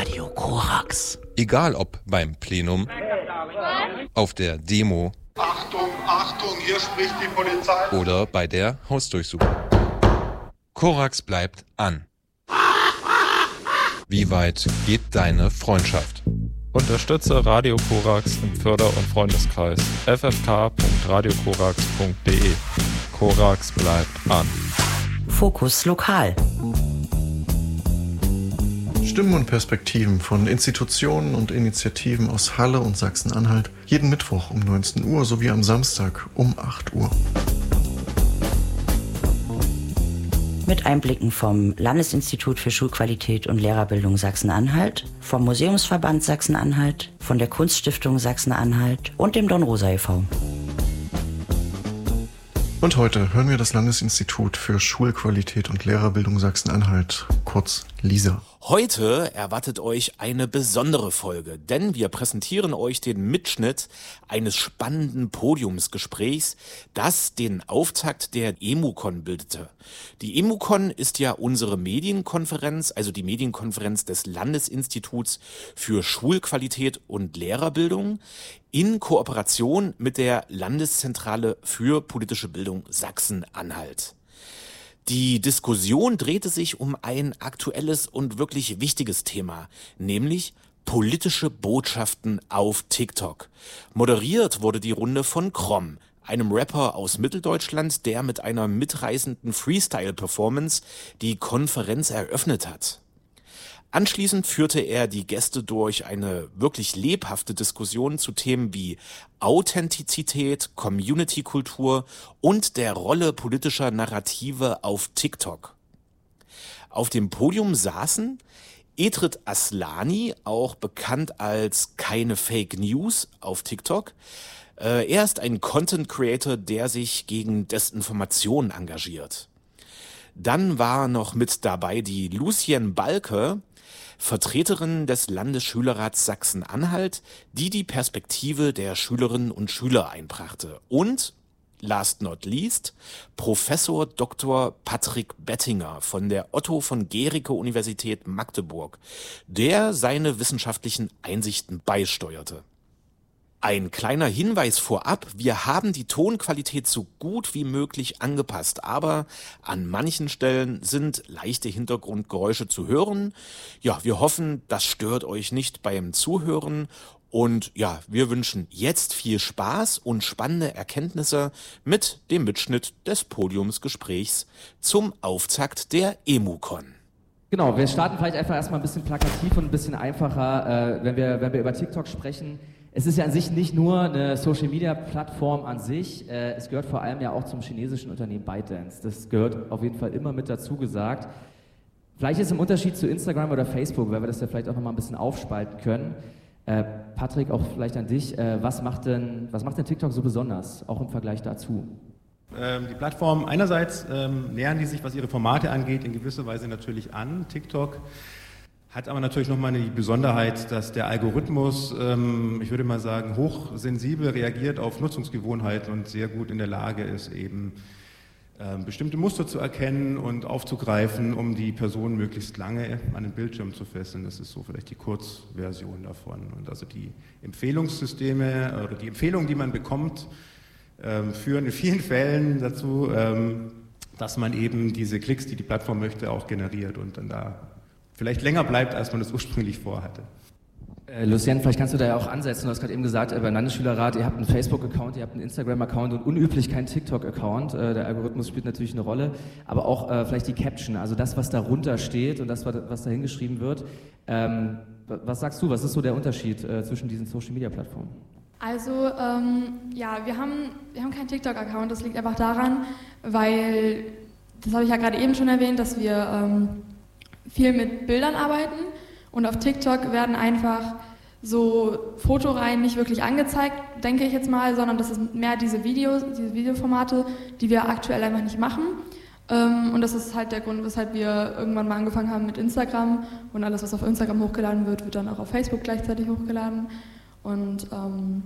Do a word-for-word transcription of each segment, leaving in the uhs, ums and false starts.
Radio Korax. Egal ob beim Plenum, auf der Demo, Achtung, Achtung, hier spricht die Polizei. Oder bei der Hausdurchsuchung. Korax bleibt an. Wie weit geht deine Freundschaft? Unterstütze Radio Korax im Förder- und Freundeskreis f f k punkt radio korax punkt d e. Korax bleibt an. Fokus Lokal. Stimmen und Perspektiven von Institutionen und Initiativen aus Halle und Sachsen-Anhalt jeden Mittwoch um neunzehn Uhr sowie am Samstag um acht Uhr. Mit Einblicken vom Landesinstitut für Schulqualität und Lehrerbildung Sachsen-Anhalt, vom Museumsverband Sachsen-Anhalt, von der Kunststiftung Sachsen-Anhalt und dem Dornrosa e V Und heute hören wir das Landesinstitut für Schulqualität und Lehrerbildung Sachsen-Anhalt, kurz LISA. Heute erwartet euch eine besondere Folge, denn wir präsentieren euch den Mitschnitt eines spannenden Podiumsgesprächs, das den Auftakt der EMUCON bildete. Die EMUCON ist ja unsere Medienkonferenz, also die Medienkonferenz des Landesinstituts für Schulqualität und Lehrerbildung in Kooperation mit der Landeszentrale für politische Bildung Sachsen-Anhalt. Die Diskussion drehte sich um ein aktuelles und wirklich wichtiges Thema, nämlich politische Botschaften auf TikTok. Moderiert wurde die Runde von Krom, einem Rapper aus Mitteldeutschland, der mit einer mitreißenden Freestyle-Performance die Konferenz eröffnet hat. Anschließend führte er die Gäste durch eine wirklich lebhafte Diskussion zu Themen wie Authentizität, Community-Kultur und der Rolle politischer Narrative auf TikTok. Auf dem Podium saßen Edrit Aslani, auch bekannt als Keine Fake News auf TikTok. Äh, er ist ein Content Creator, der sich gegen Desinformation engagiert. Dann war noch mit dabei die Lucien Balke, Vertreterin des Landesschülerrats Sachsen-Anhalt, die die Perspektive der Schülerinnen und Schüler einbrachte. Und, last not least, Professor Doktor Patrick Bettinger von der Otto von Guericke Universität Magdeburg, der seine wissenschaftlichen Einsichten beisteuerte. Ein kleiner Hinweis vorab, wir haben die Tonqualität so gut wie möglich angepasst, aber an manchen Stellen sind leichte Hintergrundgeräusche zu hören. Ja, wir hoffen, das stört euch nicht beim Zuhören und ja, wir wünschen jetzt viel Spaß und spannende Erkenntnisse mit dem Mitschnitt des Podiumsgesprächs zum Auftakt der EMUCON. Genau, wir starten vielleicht einfach erstmal ein bisschen plakativ und ein bisschen einfacher, äh, wenn wir, wenn wir über TikTok sprechen. Es ist ja an sich nicht nur eine Social-Media-Plattform an sich, äh, es gehört vor allem ja auch zum chinesischen Unternehmen ByteDance. Das gehört auf jeden Fall immer mit dazu gesagt. Vielleicht ist im Unterschied zu Instagram oder Facebook, weil wir das ja vielleicht auch nochmal ein bisschen aufspalten können. Äh, Patrick, auch vielleicht an dich, äh, was macht denn, was macht denn TikTok so besonders, auch im Vergleich dazu? Ähm, die Plattform, einerseits ähm, nähern die sich, was ihre Formate angeht, in gewisser Weise natürlich an. TikTok hat aber natürlich nochmal die Besonderheit, dass der Algorithmus, ähm, ich würde mal sagen, hochsensibel reagiert auf Nutzungsgewohnheiten und sehr gut in der Lage ist, eben ähm, bestimmte Muster zu erkennen und aufzugreifen, um die Person möglichst lange an den Bildschirm zu fesseln. Das ist so vielleicht die Kurzversion davon. Und also die Empfehlungssysteme oder die Empfehlungen, die man bekommt, ähm, führen in vielen Fällen dazu, ähm, dass man eben diese Klicks, die die Plattform möchte, auch generiert und dann da vielleicht länger bleibt, als man das ursprünglich vorhatte. Äh, Lucien, vielleicht kannst du da ja auch ansetzen. Du hast gerade eben gesagt, äh, beim Landesschülerrat, ihr habt einen Facebook-Account, ihr habt einen Instagram-Account und unüblich keinen TikTok-Account. Äh, der Algorithmus spielt natürlich eine Rolle, aber auch äh, vielleicht die Caption, also das, was darunter steht und das, was da hingeschrieben wird. Ähm, was sagst du, was ist so der Unterschied äh, zwischen diesen Social-Media-Plattformen? Also, ähm, ja, wir haben, wir haben keinen TikTok-Account. Das liegt einfach daran, weil, das habe ich ja gerade eben schon erwähnt, dass wir ähm, viel mit Bildern arbeiten und auf TikTok werden einfach so Fotoreihen nicht wirklich angezeigt, denke ich jetzt mal, sondern das ist mehr diese Videos, diese Videoformate, die wir aktuell einfach nicht machen. Ähm, und das ist halt der Grund, weshalb wir irgendwann mal angefangen haben mit Instagram und alles, was auf Instagram hochgeladen wird, wird dann auch auf Facebook gleichzeitig hochgeladen. Und ähm,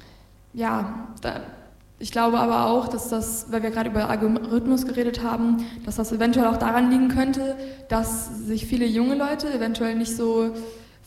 ja, da, ich glaube aber auch, dass das, weil wir gerade über Algorithmus geredet haben, dass das eventuell auch daran liegen könnte, dass sich viele junge Leute eventuell nicht so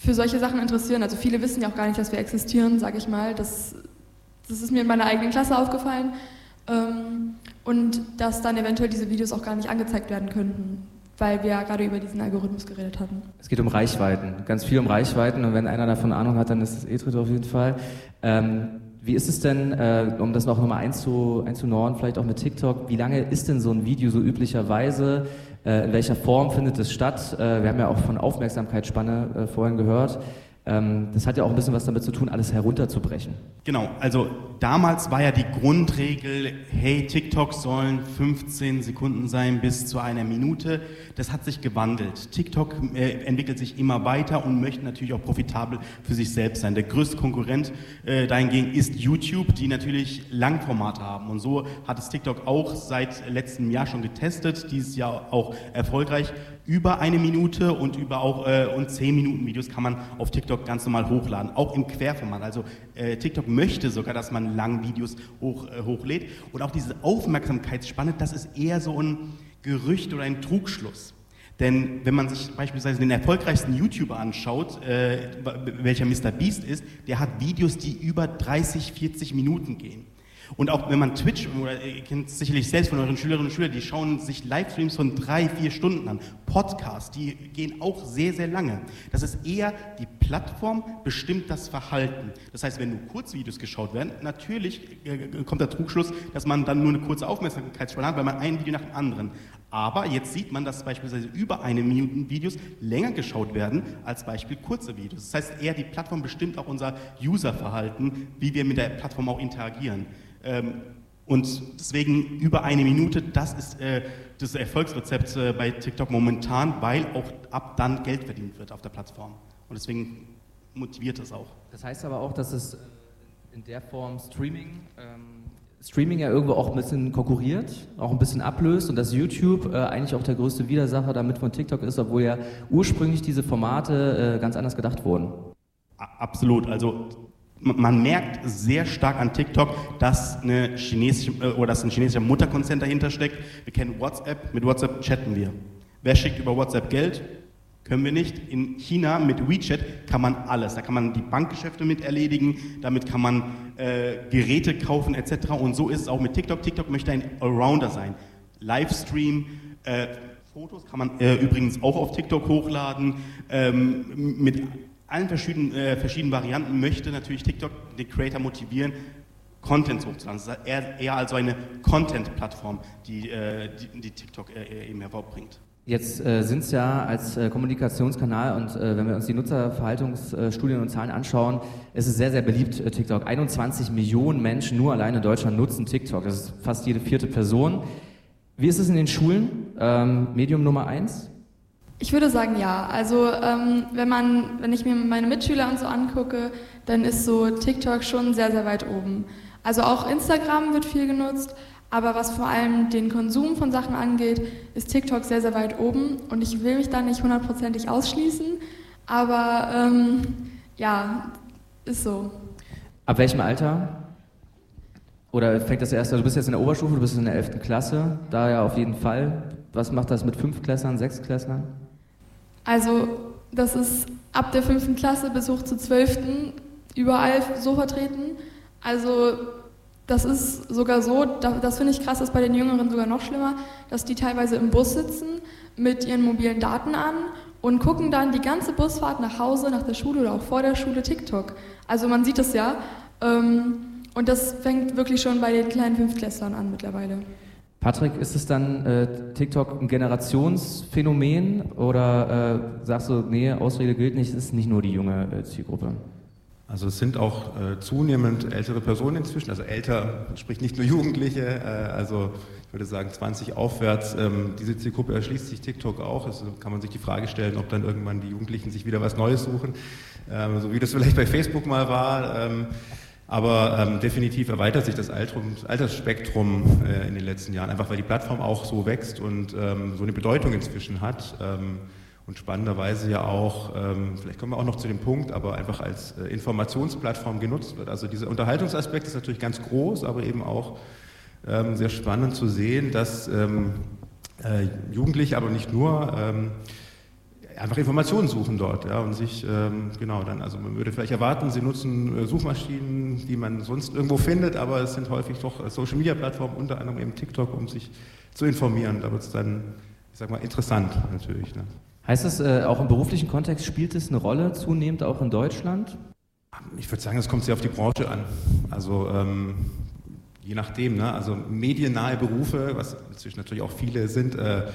für solche Sachen interessieren. Also viele wissen ja auch gar nicht, dass wir existieren, sage ich mal. Das, das ist mir in meiner eigenen Klasse aufgefallen. Ähm, und dass dann eventuell diese Videos auch gar nicht angezeigt werden könnten, weil wir ja gerade über diesen Algorithmus geredet hatten. Es geht um Reichweiten, ganz viel um Reichweiten, und wenn einer davon Ahnung hat, dann ist es E-Tritt auf jeden Fall. Ähm, wie ist es denn, äh, um das noch nochmal einzu, einzunorden, vielleicht auch mit TikTok, wie lange ist denn so ein Video so üblicherweise? Äh, in welcher Form findet es statt? Äh, wir haben ja auch von Aufmerksamkeitsspanne äh, vorhin gehört. Ähm, das hat ja auch ein bisschen was damit zu tun, alles herunterzubrechen. Genau, also damals war ja die Grundregel, hey, TikTok sollen fünfzehn Sekunden sein bis zu einer Minute. Das hat sich gewandelt. TikTok äh, entwickelt sich immer weiter und möchte natürlich auch profitabel für sich selbst sein. Der größte Konkurrent äh, dahingegen ist YouTube, die natürlich Langformate haben. Und so hat es TikTok auch seit letztem Jahr schon getestet, dieses Jahr auch erfolgreich. Über eine Minute und über auch äh, und zehn Minuten Videos kann man auf TikTok ganz normal hochladen, auch im Querformat. Also äh, TikTok möchte sogar, dass man lange Videos hoch, äh, hochlädt. Und auch diese Aufmerksamkeitsspanne, das ist eher so ein Gerücht oder ein Trugschluss. Denn wenn man sich beispielsweise den erfolgreichsten YouTuber anschaut, äh, welcher Mister Beast ist, der hat Videos, die über dreißig, vierzig Minuten gehen. Und auch wenn man Twitch, oder ihr kennt es sicherlich selbst von euren Schülerinnen und Schülern, die schauen sich Livestreams von drei, vier Stunden an. Podcasts, die gehen auch sehr, sehr lange. Das ist eher, die Plattform bestimmt das Verhalten. Das heißt, wenn nur Kurzvideos geschaut werden, natürlich kommt der Trugschluss, dass man dann nur eine kurze Aufmerksamkeitsspanne hat, weil man ein Video nach dem anderen. Aber jetzt sieht man, dass beispielsweise über eine Minute Videos länger geschaut werden als Beispiel kurze Videos. Das heißt, eher die Plattform bestimmt auch unser Userverhalten, wie wir mit der Plattform auch interagieren. Und deswegen über eine Minute, das ist äh, das Erfolgsrezept äh, bei TikTok momentan, weil auch ab dann Geld verdient wird auf der Plattform. Und deswegen motiviert es auch. Das heißt aber auch, dass es in der Form Streaming, ähm, Streaming ja irgendwo auch ein bisschen konkurriert, auch ein bisschen ablöst, und dass YouTube äh, eigentlich auch der größte Widersacher damit von TikTok ist, obwohl ja ursprünglich diese Formate äh, ganz anders gedacht wurden. Absolut, also man merkt sehr stark an TikTok, dass, eine chinesische, oder dass ein chinesischer Mutterkonzern dahinter steckt. Wir kennen WhatsApp, mit WhatsApp chatten wir. Wer schickt über WhatsApp Geld? Können wir nicht. In China mit WeChat kann man alles. Da kann man die Bankgeschäfte mit erledigen, damit kann man äh, Geräte kaufen et cetera. Und so ist es auch mit TikTok. TikTok möchte ein Allrounder sein. Livestream, äh, Fotos kann man äh, übrigens auch auf TikTok hochladen, ähm, mit allen verschiedenen, äh, verschiedenen Varianten möchte natürlich TikTok den Creator motivieren, Content hochzuladen. Das ist eher, eher also eine Content-Plattform, die, äh, die, die TikTok äh, eben hervorbringt. Jetzt äh, sind es ja als äh, Kommunikationskanal, und äh, wenn wir uns die Nutzerverhaltungsstudien und Zahlen anschauen, ist es sehr, sehr beliebt, äh, TikTok. einundzwanzig Millionen Menschen nur allein in Deutschland nutzen TikTok. Das ist fast jede vierte Person. Wie ist es in den Schulen? Ähm, Medium Nummer eins? Ich würde sagen, ja. Also ähm, wenn man, wenn ich mir meine Mitschüler und so angucke, dann ist so TikTok schon sehr, sehr weit oben. Also auch Instagram wird viel genutzt, aber was vor allem den Konsum von Sachen angeht, ist TikTok sehr, sehr weit oben, und ich will mich da nicht hundertprozentig ausschließen, aber ähm, ja, ist so. Ab welchem Alter? Oder fängt das erst, also du bist jetzt in der Oberstufe, du bist in der elften Klasse, da ja auf jeden Fall. Was macht das mit Fünftklässlern, Sechstklässlern? Also das ist ab der fünften Klasse bis hoch zur zwölften überall so vertreten. Also das ist sogar so, das finde ich krass, ist bei den Jüngeren sogar noch schlimmer, dass die teilweise im Bus sitzen mit ihren mobilen Daten an und gucken dann die ganze Busfahrt nach Hause, nach der Schule oder auch vor der Schule TikTok. Also man sieht es ja. Und das fängt wirklich schon bei den kleinen Fünftklässlern an mittlerweile. Patrick, ist es dann äh, TikTok ein Generationsphänomen, oder äh, sagst du, nee, Ausrede gilt nicht, es ist nicht nur die junge äh, Zielgruppe? Also es sind auch äh, zunehmend ältere Personen inzwischen, also älter, sprich nicht nur Jugendliche, äh, also ich würde sagen zwanzig aufwärts. Ähm, diese Zielgruppe erschließt sich TikTok auch, also kann man sich die Frage stellen, ob dann irgendwann die Jugendlichen sich wieder was Neues suchen, ähm, so wie das vielleicht bei Facebook mal war. Ähm, Aber ähm, definitiv erweitert sich das Altersspektrum äh, in den letzten Jahren, einfach weil die Plattform auch so wächst und ähm, so eine Bedeutung inzwischen hat ähm, und spannenderweise ja auch, ähm, vielleicht kommen wir auch noch zu dem Punkt, aber einfach als äh, Informationsplattform genutzt wird. Also dieser Unterhaltungsaspekt ist natürlich ganz groß, aber eben auch ähm, sehr spannend zu sehen, dass ähm, äh, Jugendliche, aber nicht nur, ähm, einfach Informationen suchen dort, ja, und sich, ähm, genau, dann, also man würde vielleicht erwarten, sie nutzen äh, Suchmaschinen, die man sonst irgendwo findet, aber es sind häufig doch Social-Media-Plattformen, unter anderem eben TikTok, um sich zu informieren. Da wird es dann, ich sag mal, interessant natürlich. Ne? Heißt das, äh, auch im beruflichen Kontext spielt es eine Rolle, zunehmend auch in Deutschland? Ich würde sagen, es kommt sehr auf die Branche an. Also ähm, je nachdem, ne? Also mediennahe Berufe, was inzwischen natürlich auch viele sind, äh,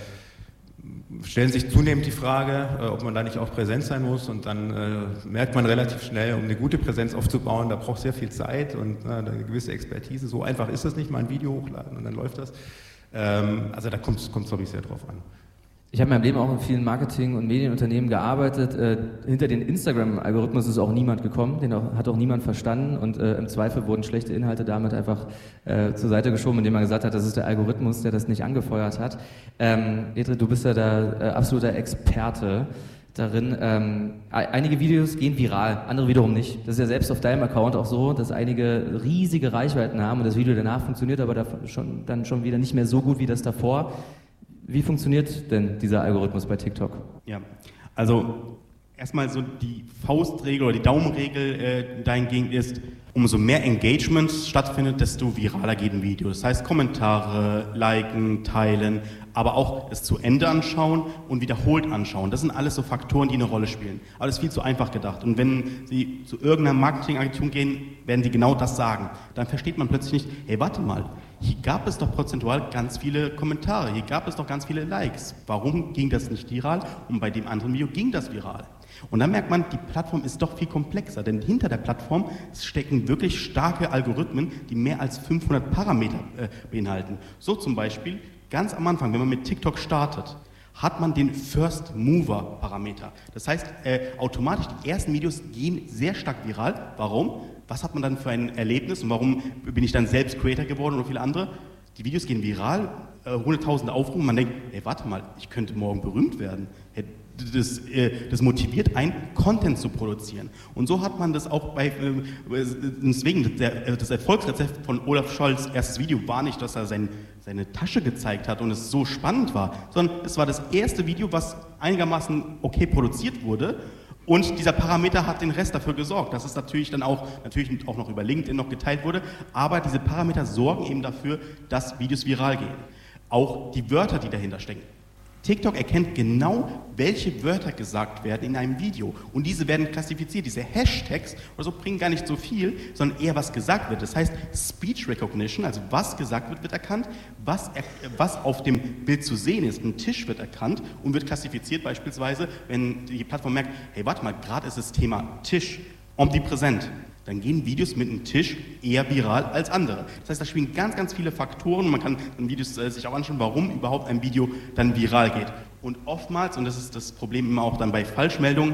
stellen sich zunehmend die Frage, äh, ob man da nicht auch präsent sein muss, und dann äh, merkt man relativ schnell, um eine gute Präsenz aufzubauen, da braucht sehr viel Zeit und äh, eine gewisse Expertise. So einfach ist das nicht, mal ein Video hochladen und dann läuft das. Ähm, also da kommt es, glaube ich, sehr drauf an. Ich habe in meinem Leben auch in vielen Marketing- und Medienunternehmen gearbeitet. Äh, hinter den Instagram-Algorithmus ist auch niemand gekommen, den auch, hat auch niemand verstanden, und äh, im Zweifel wurden schlechte Inhalte damit einfach äh, zur Seite geschoben, indem man gesagt hat, das ist der Algorithmus, der das nicht angefeuert hat. Ähm, Edre, du bist ja da äh, absoluter Experte darin. Ähm, einige Videos gehen viral, andere wiederum nicht. Das ist ja selbst auf deinem Account auch so, dass einige riesige Reichweiten haben und das Video danach funktioniert aber schon, dann schon wieder nicht mehr so gut wie das davor. Wie funktioniert denn dieser Algorithmus bei TikTok? Ja, also erstmal so die Faustregel oder die Daumenregel äh, dahingehend ist, umso mehr Engagement stattfindet, desto viraler geht ein Video. Das heißt Kommentare, liken, teilen, aber auch es zu Ende anschauen und wiederholt anschauen. Das sind alles so Faktoren, die eine Rolle spielen. Aber das ist viel zu einfach gedacht. Und wenn Sie zu irgendeiner Marketingagentur gehen, werden Sie genau das sagen. Dann versteht man plötzlich nicht, hey, warte mal, hier gab es doch prozentual ganz viele Kommentare, hier gab es doch ganz viele Likes. Warum ging das nicht viral und bei dem anderen Video ging das viral? Und dann merkt man, die Plattform ist doch viel komplexer, denn hinter der Plattform stecken wirklich starke Algorithmen, die mehr als fünfhundert Parameter äh, beinhalten. So zum Beispiel, ganz am Anfang, wenn man mit TikTok startet, hat man den First Mover Parameter. Das heißt, äh, automatisch die ersten Videos gehen sehr stark viral. Warum? Was hat man dann für ein Erlebnis und warum bin ich dann selbst Creator geworden oder viele andere? Die Videos gehen viral, äh, hunderttausende Aufrufe, man denkt, ey, warte mal, ich könnte morgen berühmt werden. Hey, das, äh, das motiviert einen, Content zu produzieren. Und so hat man das auch bei, äh, deswegen, der, das Erfolgsrezept von Olaf Scholz' erstes Video war nicht, dass er sein, seine Tasche gezeigt hat und es so spannend war, sondern es war das erste Video, was einigermaßen okay produziert wurde. Und dieser Parameter hat den Rest dafür gesorgt, dass es natürlich dann auch, natürlich auch noch über LinkedIn noch geteilt wurde, aber diese Parameter sorgen eben dafür, dass Videos viral gehen. Auch die Wörter, die dahinter stecken. TikTok erkennt genau, welche Wörter gesagt werden in einem Video. Und diese werden klassifiziert. Diese Hashtags oder so bringen gar nicht so viel, sondern eher was gesagt wird. Das heißt, Speech Recognition, also was gesagt wird, wird erkannt. Was, was auf dem Bild zu sehen ist, ein Tisch wird erkannt und wird klassifiziert beispielsweise, wenn die Plattform merkt, hey, warte mal, gerade ist das Thema Tisch omnipräsent. Dann gehen Videos mit einem Tisch eher viral als andere. Das heißt, da spielen ganz, ganz viele Faktoren und man kann in Videos äh, sich auch anschauen, warum überhaupt ein Video dann viral geht. Und oftmals, und das ist das Problem immer auch dann bei Falschmeldungen,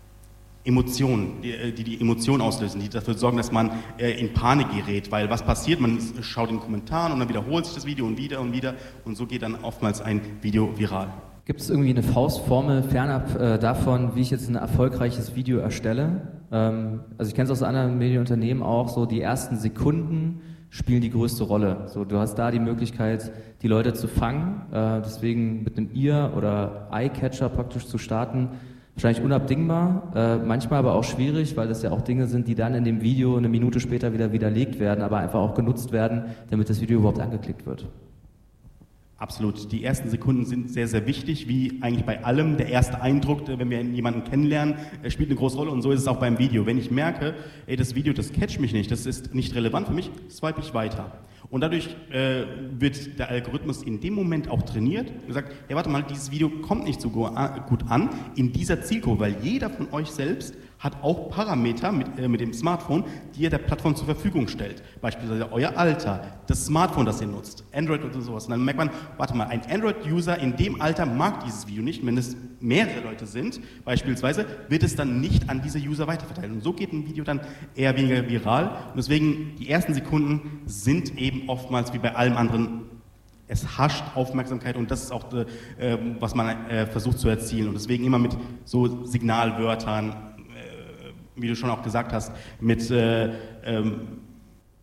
Emotionen, die die, die Emotionen auslösen, die dafür sorgen, dass man äh, in Panik gerät, weil was passiert, man schaut in den Kommentaren und dann wiederholt sich das Video und wieder und wieder und so geht dann oftmals ein Video viral. Gibt es irgendwie eine Faustformel fernab äh, davon, wie ich jetzt ein erfolgreiches Video erstelle? Ähm, also ich kenne es aus anderen Medienunternehmen auch, so die ersten Sekunden spielen die größte Rolle. So, du hast da die Möglichkeit, die Leute zu fangen, äh, deswegen mit einem Ear- oder Eye-Catcher praktisch zu starten, wahrscheinlich unabdingbar, äh, manchmal aber auch schwierig, weil das ja auch Dinge sind, die dann in dem Video eine Minute später wieder widerlegt werden, aber einfach auch genutzt werden, damit das Video überhaupt angeklickt wird. Absolut. Die ersten Sekunden sind sehr, sehr wichtig, wie eigentlich bei allem. Der erste Eindruck, wenn wir jemanden kennenlernen, spielt eine große Rolle und so ist es auch beim Video. Wenn ich merke, ey, das Video, das catcht mich nicht, das ist nicht relevant für mich, swipe ich weiter. Und dadurch äh, wird der Algorithmus in dem Moment auch trainiert und sagt, hey, warte mal, dieses Video kommt nicht so gut an in dieser Zielgruppe, weil jeder von euch selbst hat auch Parameter mit, äh, mit dem Smartphone, die ihr der Plattform zur Verfügung stellt. Beispielsweise euer Alter, das Smartphone, das ihr nutzt, Android oder sowas. Und dann merkt man, warte mal, ein Android-User in dem Alter mag dieses Video nicht. Und wenn es mehrere Leute sind, beispielsweise, wird es dann nicht an diese User weiterverteilt. Und so geht ein Video dann eher weniger viral. Und deswegen, die ersten Sekunden sind eben oftmals wie bei allem anderen, es hascht Aufmerksamkeit und das ist auch, äh, was man äh, versucht zu erzielen. Und deswegen immer mit so Signalwörtern, wie du schon auch gesagt hast, mit äh, ähm,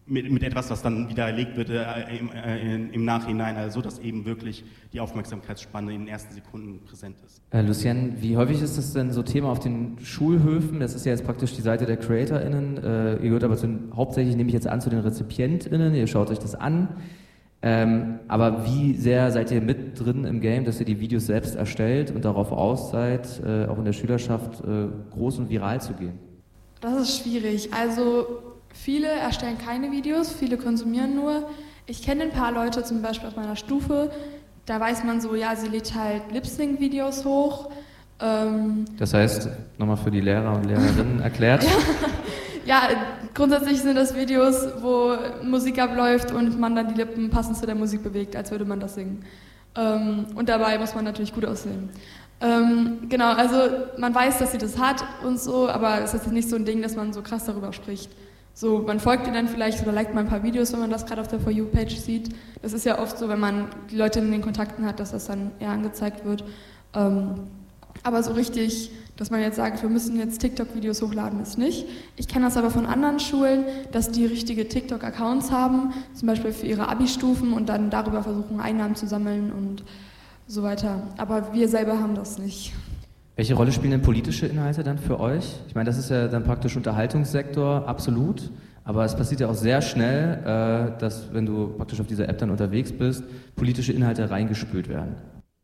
mit, mit etwas, was dann widerlegt wird äh, im, äh, im Nachhinein, also dass eben wirklich die Aufmerksamkeitsspanne in den ersten Sekunden präsent ist. Äh, Lucien, wie häufig ist das denn so Thema auf den Schulhöfen? Das ist ja jetzt praktisch die Seite der CreatorInnen. Äh, ihr gehört aber zu den, hauptsächlich, nehme ich jetzt an, zu den RezipientInnen. Ihr schaut euch das an. Ähm, aber wie sehr seid ihr mit drin im Game, dass ihr die Videos selbst erstellt und darauf aus seid, äh, auch in der Schülerschaft äh, groß und viral zu gehen? Das ist schwierig. Also viele erstellen keine Videos, viele konsumieren nur. Ich kenne ein paar Leute, zum Beispiel auf meiner Stufe, da weiß man so, ja, sie lädt halt Lip-Sync-Videos hoch. Ähm das heißt, nochmal für die Lehrer und Lehrerinnen erklärt. Ja, grundsätzlich sind das Videos, wo Musik abläuft und man dann die Lippen passend zu der Musik bewegt, als würde man das singen. Ähm, und dabei muss man natürlich gut aussehen. Ähm, genau, also man weiß, dass sie das hat und so, aber es ist nicht so ein Ding, dass man so krass darüber spricht. So, man folgt ihr dann vielleicht oder liked mal ein paar Videos, wenn man das gerade auf der For You-Page sieht. Das ist ja oft so, wenn man die Leute in den Kontakten hat, dass das dann eher angezeigt wird. Ähm, aber so richtig, dass man jetzt sagt, wir müssen jetzt TikTok-Videos hochladen, ist nicht. Ich kenne das aber von anderen Schulen, dass die richtige TikTok-Accounts haben, zum Beispiel für ihre Abi-Stufen und dann darüber versuchen, Einnahmen zu sammeln und so weiter. Aber wir selber haben das nicht. Welche Rolle spielen denn politische Inhalte dann für euch? Ich meine, das ist ja dann praktisch Unterhaltungssektor, absolut. Aber es passiert ja auch sehr schnell, äh, dass, wenn du praktisch auf dieser App dann unterwegs bist, politische Inhalte reingespült werden.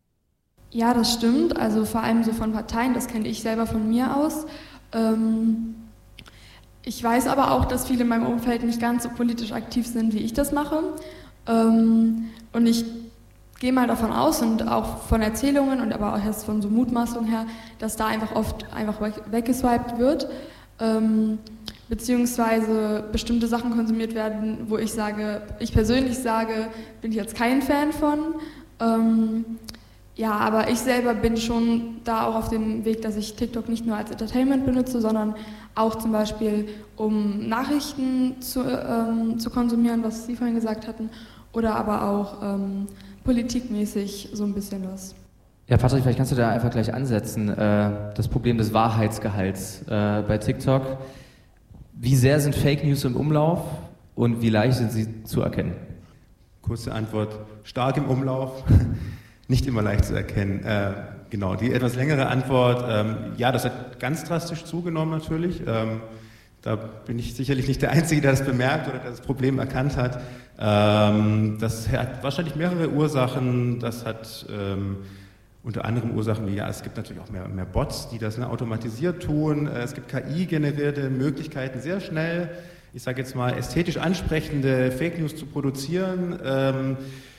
Ja, das stimmt. Also vor allem so von Parteien, das kenne ich selber von mir aus. Ähm, ich weiß aber auch, dass viele in meinem Umfeld nicht ganz so politisch aktiv sind, wie ich das mache. Ähm, und ich gehe mal davon aus und auch von Erzählungen und aber auch erst von so Mutmaßungen her, dass da einfach oft einfach weggeswiped wird, ähm, beziehungsweise bestimmte Sachen konsumiert werden, wo ich sage, ich persönlich sage, bin ich jetzt kein Fan von. Ähm, ja, aber ich selber bin schon da auch auf dem Weg, dass ich TikTok nicht nur als Entertainment benutze, sondern auch zum Beispiel, um Nachrichten zu, ähm, zu konsumieren, was Sie vorhin gesagt hatten, oder aber auch ähm, politikmäßig so ein bisschen was. Ja, Patrick, vielleicht kannst du da einfach gleich ansetzen. Äh, das Problem des Wahrheitsgehalts äh, bei TikTok. Wie sehr sind Fake News im Umlauf und wie leicht sind sie zu erkennen? Kurze Antwort, stark im Umlauf, nicht immer leicht zu erkennen. Äh, genau, die etwas längere Antwort, ähm, ja, das hat ganz drastisch zugenommen natürlich. Ähm, Da bin ich sicherlich nicht der Einzige, der das bemerkt oder der das Problem erkannt hat. Ähm, das hat wahrscheinlich mehrere Ursachen. Das hat ähm, unter anderem Ursachen wie, ja, es gibt natürlich auch mehr, mehr Bots, die das ne, automatisiert tun. Es gibt K I-generierte Möglichkeiten, sehr schnell, ich sage jetzt mal, ästhetisch ansprechende Fake News zu produzieren. Ähm,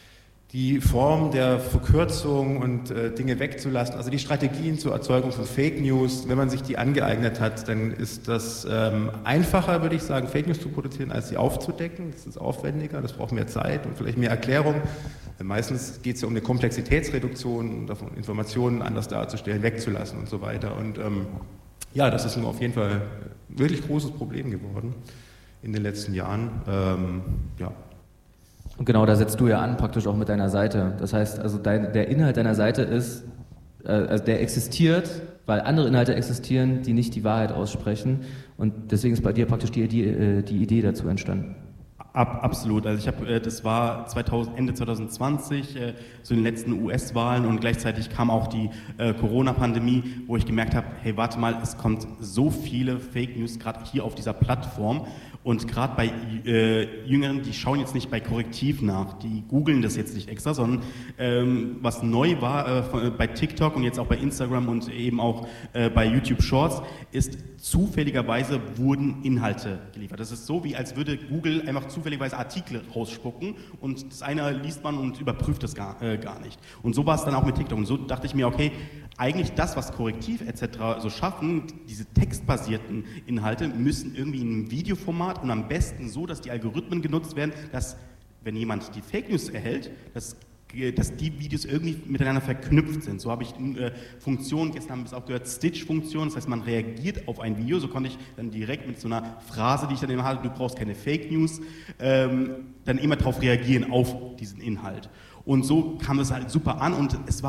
die Form der Verkürzung und äh, Dinge wegzulassen, also die Strategien zur Erzeugung von Fake News, wenn man sich die angeeignet hat, dann ist das ähm, einfacher, würde ich sagen, Fake News zu produzieren, als sie aufzudecken. Das ist aufwendiger, das braucht mehr Zeit und vielleicht mehr Erklärung. Meistens geht es ja um eine Komplexitätsreduktion, davon Informationen anders darzustellen, wegzulassen und so weiter. Und ähm, ja, das ist nun auf jeden Fall ein wirklich großes Problem geworden in den letzten Jahren. Ähm, ja. Und genau, da setzt du ja an, praktisch auch mit deiner Seite. Das heißt, also dein, der Inhalt deiner Seite ist, äh, also der existiert, weil andere Inhalte existieren, die nicht die Wahrheit aussprechen. Und deswegen ist bei dir praktisch die, die, die Idee dazu entstanden. Ab, absolut. Also ich habe, das war zweitausend, Ende zwanzig zwanzig, äh, zu den letzten U S-Wahlen und gleichzeitig kam auch die äh, Corona-Pandemie, wo ich gemerkt habe, hey, warte mal, es kommt so viele Fake News gerade hier auf dieser Plattform. Und gerade bei äh, Jüngeren, die schauen jetzt nicht bei Korrektiv nach, die googeln das jetzt nicht extra, sondern ähm, was neu war äh, von, bei TikTok und jetzt auch bei Instagram und eben auch äh, bei YouTube Shorts, ist zufälligerweise wurden Inhalte geliefert. Das ist so, wie als würde Google einfach zufälligerweise Artikel rausspucken und das eine liest man und überprüft das gar, äh, gar nicht. Und so war es dann auch mit TikTok. Und so dachte ich mir, okay, eigentlich das, was Korrektiv et cetera so schaffen, diese textbasierten Inhalte, müssen irgendwie in einem Videoformat und am besten so, dass die Algorithmen genutzt werden, dass, wenn jemand die Fake News erhält, dass, dass die Videos irgendwie miteinander verknüpft sind. So habe ich äh, Funktionen, gestern haben wir es auch gehört, Stitch-Funktion, das heißt, man reagiert auf ein Video, so konnte ich dann direkt mit so einer Phrase, die ich dann immer hatte, du brauchst keine Fake News, ähm, dann immer darauf reagieren, auf diesen Inhalt. Und so kam es halt super an und es war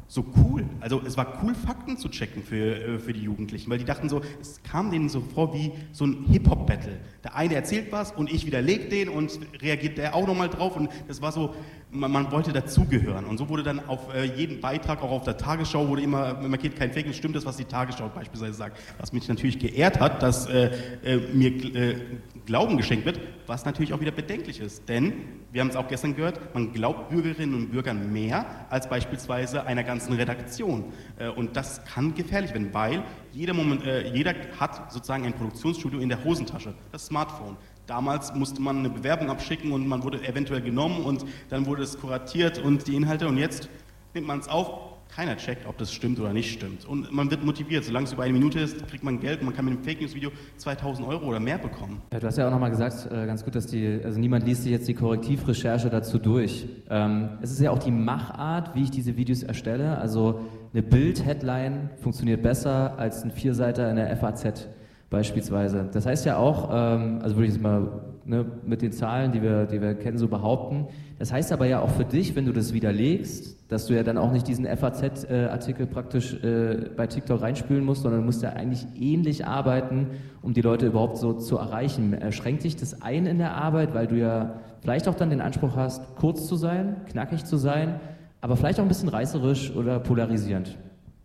so cool. Also es war cool, Fakten zu checken für, für die Jugendlichen, weil die dachten so, es kam denen so vor wie so ein Hip-Hop-Battle. Der eine erzählt was und ich widerlege den und reagiert der auch nochmal drauf und das war so, man, man wollte dazugehören und so wurde dann auf äh, jeden Beitrag, auch auf der Tagesschau, wurde immer markiert, kein Fake News, stimmt das, was die Tagesschau beispielsweise sagt. Was mich natürlich geehrt hat, dass äh, äh, mir äh, Glauben geschenkt wird, was natürlich auch wieder bedenklich ist, denn wir haben es auch gestern gehört, man glaubt Bürgerinnen und Bürgern mehr als beispielsweise einer ganzen Redaktion. Und das kann gefährlich werden, weil jeder, Moment, jeder hat sozusagen ein Produktionsstudio in der Hosentasche, das Smartphone. Damals musste man eine Bewerbung abschicken und man wurde eventuell genommen und dann wurde es kuratiert und die Inhalte und jetzt nimmt man es auf. Keiner checkt, ob das stimmt oder nicht stimmt. Und man wird motiviert. Solange es über eine Minute ist, kriegt man Geld und man kann mit einem Fake-News-Video zweitausend Euro oder mehr bekommen. Ja, du hast ja auch nochmal gesagt, äh, ganz gut, dass die, also niemand liest sich jetzt die Korrektivrecherche dazu durch. Ähm, es ist ja auch die Machart, wie ich diese Videos erstelle. Also eine Bild-Headline funktioniert besser als ein Vierseiter in der F A Z beispielsweise. Das heißt ja auch, ähm, also würde ich jetzt mal ne, mit den Zahlen, die wir, die wir kennen, so behaupten, das heißt aber ja auch für dich, wenn du das widerlegst, dass du ja dann auch nicht diesen F A Z-Artikel praktisch äh, bei TikTok reinspülen musst, sondern du musst ja eigentlich ähnlich arbeiten, um die Leute überhaupt so zu erreichen. Schränkt dich das ein in der Arbeit, weil du ja vielleicht auch dann den Anspruch hast, kurz zu sein, knackig zu sein, aber vielleicht auch ein bisschen reißerisch oder polarisierend?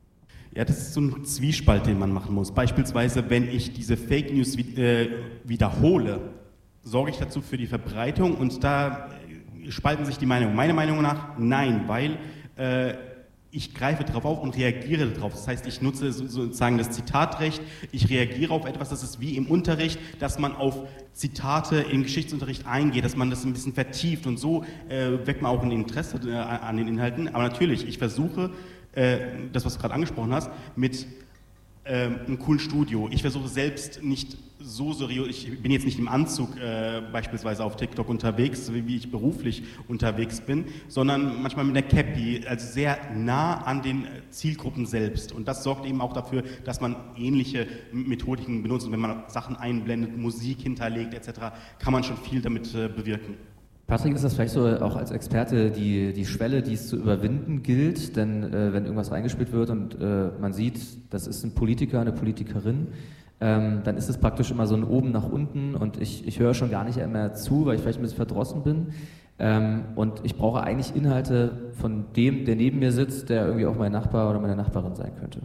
Ja, das ist so ein Zwiespalt, den man machen muss. Beispielsweise, wenn ich diese Fake News äh, wiederhole, sorge ich dazu für die Verbreitung und da spalten sich die Meinungen. Meiner Meinung nach nein, weil äh, ich greife darauf auf und reagiere darauf. Das heißt, ich nutze sozusagen das Zitatrecht, ich reagiere auf etwas, das ist wie im Unterricht, dass man auf Zitate im Geschichtsunterricht eingeht, dass man das ein bisschen vertieft und so äh, weckt man auch ein Interesse äh, an den Inhalten. Aber natürlich, ich versuche, äh, das, was du gerade angesprochen hast, mit äh, einem coolen Studio. Ich versuche selbst nicht so seriös, ich bin jetzt nicht im Anzug äh, beispielsweise auf TikTok unterwegs, wie, wie ich beruflich unterwegs bin, sondern manchmal mit einer Cappy, also sehr nah an den Zielgruppen selbst. Und das sorgt eben auch dafür, dass man ähnliche Methodiken benutzt. Und wenn man Sachen einblendet, Musik hinterlegt et cetera, kann man schon viel damit äh, bewirken. Patrick, ist das vielleicht so auch als Experte die, die Schwelle, die es zu überwinden gilt? Denn äh, wenn irgendwas reingespielt wird und äh, man sieht, das ist ein Politiker, eine Politikerin, ähm, dann ist es praktisch immer so ein oben nach unten und ich, ich höre schon gar nicht mehr zu, weil ich vielleicht ein bisschen verdrossen bin. Ähm, und ich brauche eigentlich Inhalte von dem, der neben mir sitzt, der irgendwie auch mein Nachbar oder meine Nachbarin sein könnte.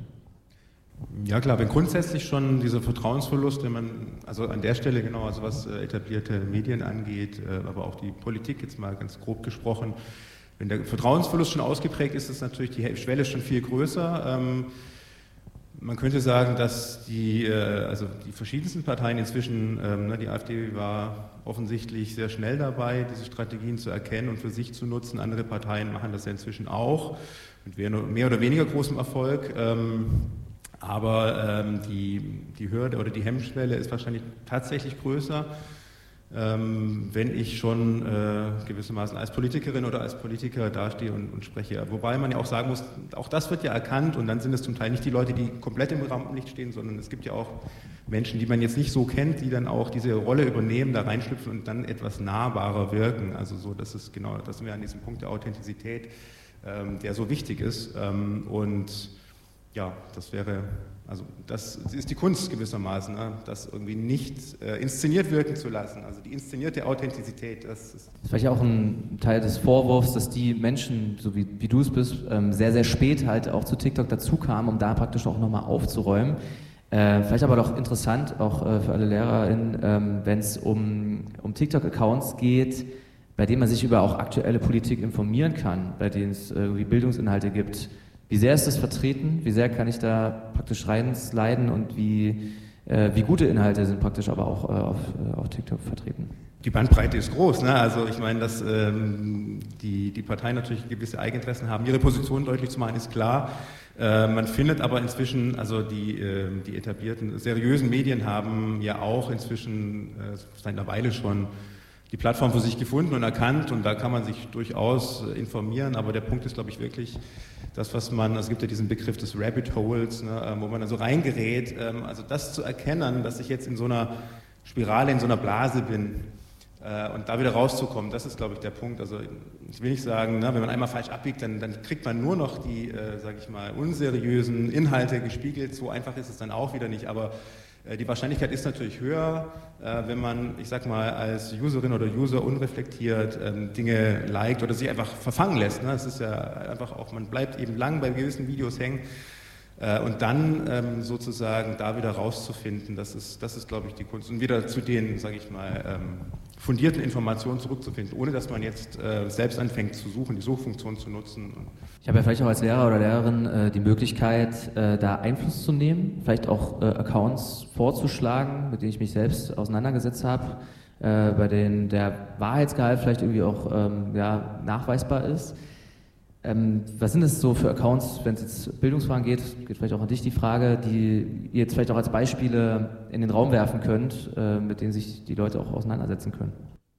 Ja klar, wenn grundsätzlich schon dieser Vertrauensverlust, wenn man, also an der Stelle genau, also was äh, etablierte Medien angeht, äh, aber auch die Politik jetzt mal ganz grob gesprochen, wenn der Vertrauensverlust schon ausgeprägt ist, ist natürlich die Schwelle schon viel größer. Ähm, man könnte sagen, dass die, äh, also die verschiedensten Parteien inzwischen, ähm, ne, die AfD war offensichtlich sehr schnell dabei, diese Strategien zu erkennen und für sich zu nutzen. Andere Parteien machen das ja inzwischen auch, mit mehr oder weniger großem Erfolg. Ähm, Aber ähm, die, die Hürde oder die Hemmschwelle ist wahrscheinlich tatsächlich größer, ähm, wenn ich schon äh, gewissermaßen als Politikerin oder als Politiker dastehe und, und spreche. Wobei man ja auch sagen muss, auch das wird ja erkannt und dann sind es zum Teil nicht die Leute, die komplett im Rampenlicht stehen, sondern es gibt ja auch Menschen, die man jetzt nicht so kennt, die dann auch diese Rolle übernehmen, da reinschlüpfen und dann etwas nahbarer wirken. Also so, das ist genau, das sind wir an diesem Punkt der Authentizität, ähm, der so wichtig ist ähm, und ja, das wäre, also das ist die Kunst gewissermaßen, ne? Das irgendwie nicht äh, inszeniert wirken zu lassen, also die inszenierte Authentizität. Das ist, das ist vielleicht auch ein Teil des Vorwurfs, dass die Menschen, so wie, wie du es bist, ähm, sehr, sehr spät halt auch zu TikTok dazu kamen, um da praktisch auch nochmal aufzuräumen. Äh, vielleicht aber doch interessant, auch äh, für alle LehrerInnen, ähm, wenn es um, um TikTok-Accounts geht, bei denen man sich über auch aktuelle Politik informieren kann, bei denen es irgendwie Bildungsinhalte gibt. Wie sehr ist das vertreten? Wie sehr kann ich da praktisch reinsliden und wie, äh, wie gute Inhalte sind praktisch aber auch äh, auf, äh, auf TikTok vertreten? Die Bandbreite ist groß, ne? Also ich meine, dass ähm, die, die Parteien natürlich gewisse Eigeninteressen haben. Ihre Position deutlich zu machen ist klar. Äh, man findet aber inzwischen, also die, äh, die etablierten, seriösen Medien haben ja auch inzwischen äh, seit einer Weile schon die Plattform für sich gefunden und erkannt und da kann man sich durchaus äh, informieren, aber der Punkt ist, glaube ich, wirklich das, was man, also es gibt ja diesen Begriff des Rabbit Holes, ne, wo man dann so reingerät, ähm, also das zu erkennen, dass ich jetzt in so einer Spirale, in so einer Blase bin, Und da wieder rauszukommen, das ist, glaube ich, der Punkt. Also ich will nicht sagen, ne, wenn man einmal falsch abbiegt, dann, dann kriegt man nur noch die, äh, sage ich mal, unseriösen Inhalte gespiegelt. So einfach ist es dann auch wieder nicht. Aber äh, die Wahrscheinlichkeit ist natürlich höher, äh, wenn man, ich sag mal, als Userin oder User unreflektiert ähm, Dinge liked oder sich einfach verfangen lässt. Ne? Es ist ja einfach auch, man bleibt eben lang bei gewissen Videos hängen. Und dann ähm, sozusagen da wieder rauszufinden, das ist, das ist, glaube ich, die Kunst. Und wieder zu den, sage ich mal, ähm, fundierten Informationen zurückzufinden, ohne dass man jetzt äh, selbst anfängt zu suchen, die Suchfunktion zu nutzen. Ich habe ja vielleicht auch als Lehrer oder Lehrerin äh, die Möglichkeit, äh, da Einfluss zu nehmen, vielleicht auch äh, Accounts vorzuschlagen, mit denen ich mich selbst auseinandergesetzt habe, äh, bei denen der Wahrheitsgehalt vielleicht irgendwie auch ähm, ja, nachweisbar ist. Ähm, was sind es so für Accounts, wenn es jetzt Bildungsfragen geht, geht vielleicht auch an dich die Frage, die ihr jetzt vielleicht auch als Beispiele in den Raum werfen könnt, äh, mit denen sich die Leute auch auseinandersetzen können?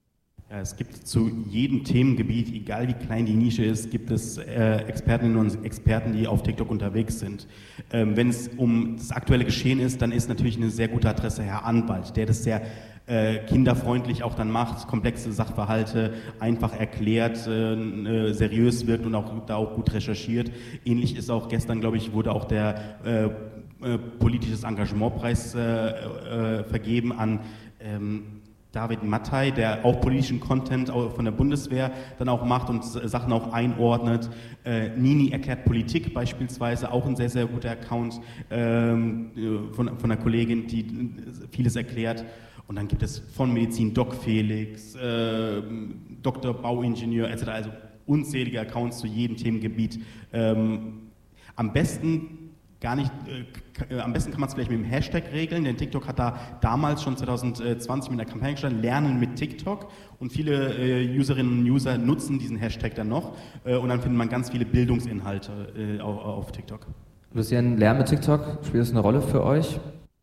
Ja, es gibt zu jedem Themengebiet, egal wie klein die Nische ist, gibt es äh, Expertinnen und Experten, die auf TikTok unterwegs sind. Ähm, wenn es um das aktuelle Geschehen ist, dann ist natürlich eine sehr gute Adresse Herr Anwalt, der das sehr äh, kinderfreundlich auch dann macht, komplexe Sachverhalte einfach erklärt, äh, seriös wirkt und auch da auch gut recherchiert. Ähnlich ist auch gestern, glaube ich, wurde auch der äh, äh, politisches Engagementpreis äh, äh, vergeben an ähm, David Mattei, der auch politischen Content von der Bundeswehr dann auch macht und Sachen auch einordnet. Äh, Nini erklärt Politik beispielsweise, auch ein sehr, sehr guter Account ähm, von, von einer Kollegin, die vieles erklärt. Und dann gibt es von Medizin Doc Felix, äh, Doktor Bauingenieur et cetera. Also unzählige Accounts zu jedem Themengebiet. Ähm, am besten Gar nicht, äh, am besten kann man es vielleicht mit dem Hashtag regeln, denn TikTok hat da damals schon zwanzig zwanzig mit einer Kampagne gestanden, Lernen mit TikTok, und viele äh, Userinnen und User nutzen diesen Hashtag dann noch äh, und dann findet man ganz viele Bildungsinhalte äh, auf, auf TikTok. Lucian, Lernen mit TikTok, spielt das eine Rolle für euch?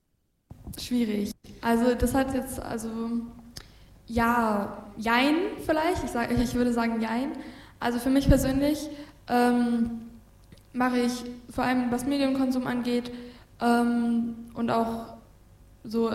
Schwierig. Also das hat jetzt, also ja, jein vielleicht, ich, sag, ich würde sagen jein. Also für mich persönlich ähm, mache ich vor allem, was Medienkonsum angeht ähm, und auch so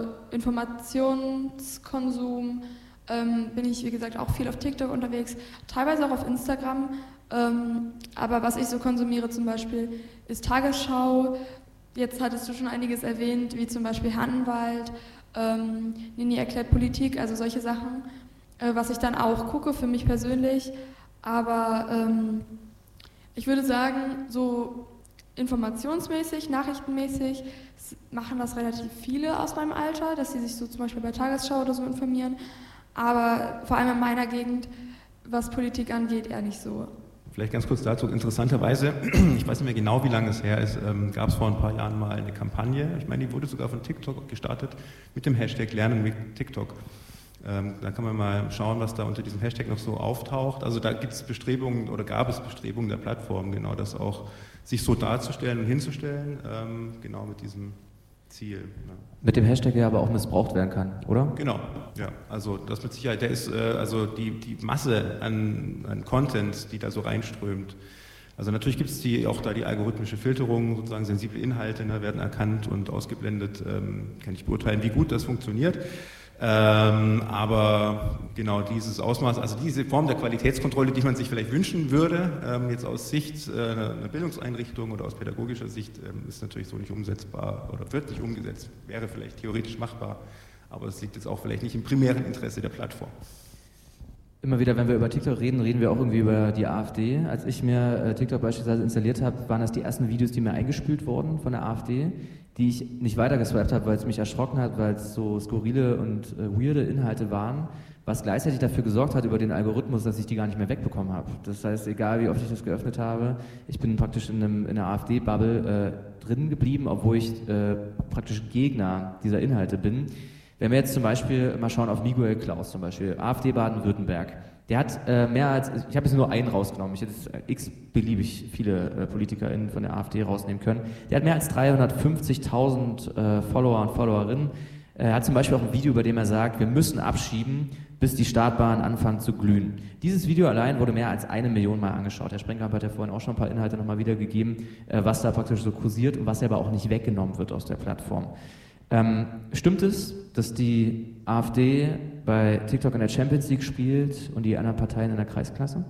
Informationskonsum, ähm, bin ich, wie gesagt, auch viel auf TikTok unterwegs, teilweise auch auf Instagram, ähm, aber was ich so konsumiere zum Beispiel ist Tagesschau. Jetzt hattest du schon einiges erwähnt, wie zum Beispiel Herr Anwalt, ähm, Nini erklärt Politik, also solche Sachen, äh, was ich dann auch gucke für mich persönlich, aber ähm, ich würde sagen, so informationsmäßig, nachrichtenmäßig machen das relativ viele aus meinem Alter, dass sie sich so zum Beispiel bei Tagesschau oder so informieren. Aber vor allem in meiner Gegend, was Politik angeht, eher nicht so. Vielleicht ganz kurz dazu, interessanterweise, ich weiß nicht mehr genau, wie lange es her ist, ähm, gab es vor ein paar Jahren mal eine Kampagne, ich meine, die wurde sogar von TikTok gestartet, mit dem Hashtag Lernen mit TikTok. Ähm, da kann man mal schauen, was da unter diesem Hashtag noch so auftaucht. Also da gibt es Bestrebungen oder gab es Bestrebungen der Plattform, genau das auch sich so darzustellen und hinzustellen, ähm, genau mit diesem Ziel. Ja. Mit dem Hashtag ja aber auch missbraucht werden kann, oder? Genau, ja. Also das mit Sicherheit, der ist, äh, also die, die Masse an, an Content, die da so reinströmt. Also natürlich gibt es die, auch da die algorithmische Filterung, sozusagen sensible Inhalte ne, werden erkannt und ausgeblendet. Ähm, kann ich beurteilen, wie gut das funktioniert. Ähm, aber genau dieses Ausmaß, also diese Form der Qualitätskontrolle, die man sich vielleicht wünschen würde, ähm, jetzt aus Sicht äh, einer Bildungseinrichtung oder aus pädagogischer Sicht, ähm, ist natürlich so nicht umsetzbar oder wird nicht umgesetzt, wäre vielleicht theoretisch machbar, aber das liegt jetzt auch vielleicht nicht im primären Interesse der Plattform. Immer wieder, wenn wir über TikTok reden, reden wir auch irgendwie über die AfD. Als ich mir äh, TikTok beispielsweise installiert habe, waren das die ersten Videos, die mir eingespült wurden von der AfD, die ich nicht weitergeswiped habe, weil es mich erschrocken hat, weil es so skurrile und äh, weirde Inhalte waren, was gleichzeitig dafür gesorgt hat über den Algorithmus, dass ich die gar nicht mehr wegbekommen habe. Das heißt, egal wie oft ich das geöffnet habe, ich bin praktisch in, einem, in einer AfD-Bubble äh, drin geblieben, obwohl ich äh, praktisch Gegner dieser Inhalte bin. Wenn wir jetzt zum Beispiel mal schauen auf Miguel Klaus zum Beispiel, AfD Baden-Württemberg, der hat äh, mehr als, ich habe jetzt nur einen rausgenommen, ich hätte jetzt x beliebig viele äh, PolitikerInnen von der AfD rausnehmen können, der hat mehr als dreihundertfünfzigtausend äh, Follower und Followerinnen. Er hat zum Beispiel auch ein Video, bei dem er sagt, wir müssen abschieben, bis die Startbahn anfangen zu glühen. Dieses Video allein wurde mehr als eine Million Mal angeschaut. Herr Sprengkamp hat ja vorhin auch schon ein paar Inhalte nochmal wiedergegeben, äh, was da praktisch so kursiert und was aber auch nicht weggenommen wird aus der Plattform. Ähm, stimmt es, dass die AfD bei TikTok in der Champions League spielt und die anderen Parteien in der Kreisklasse?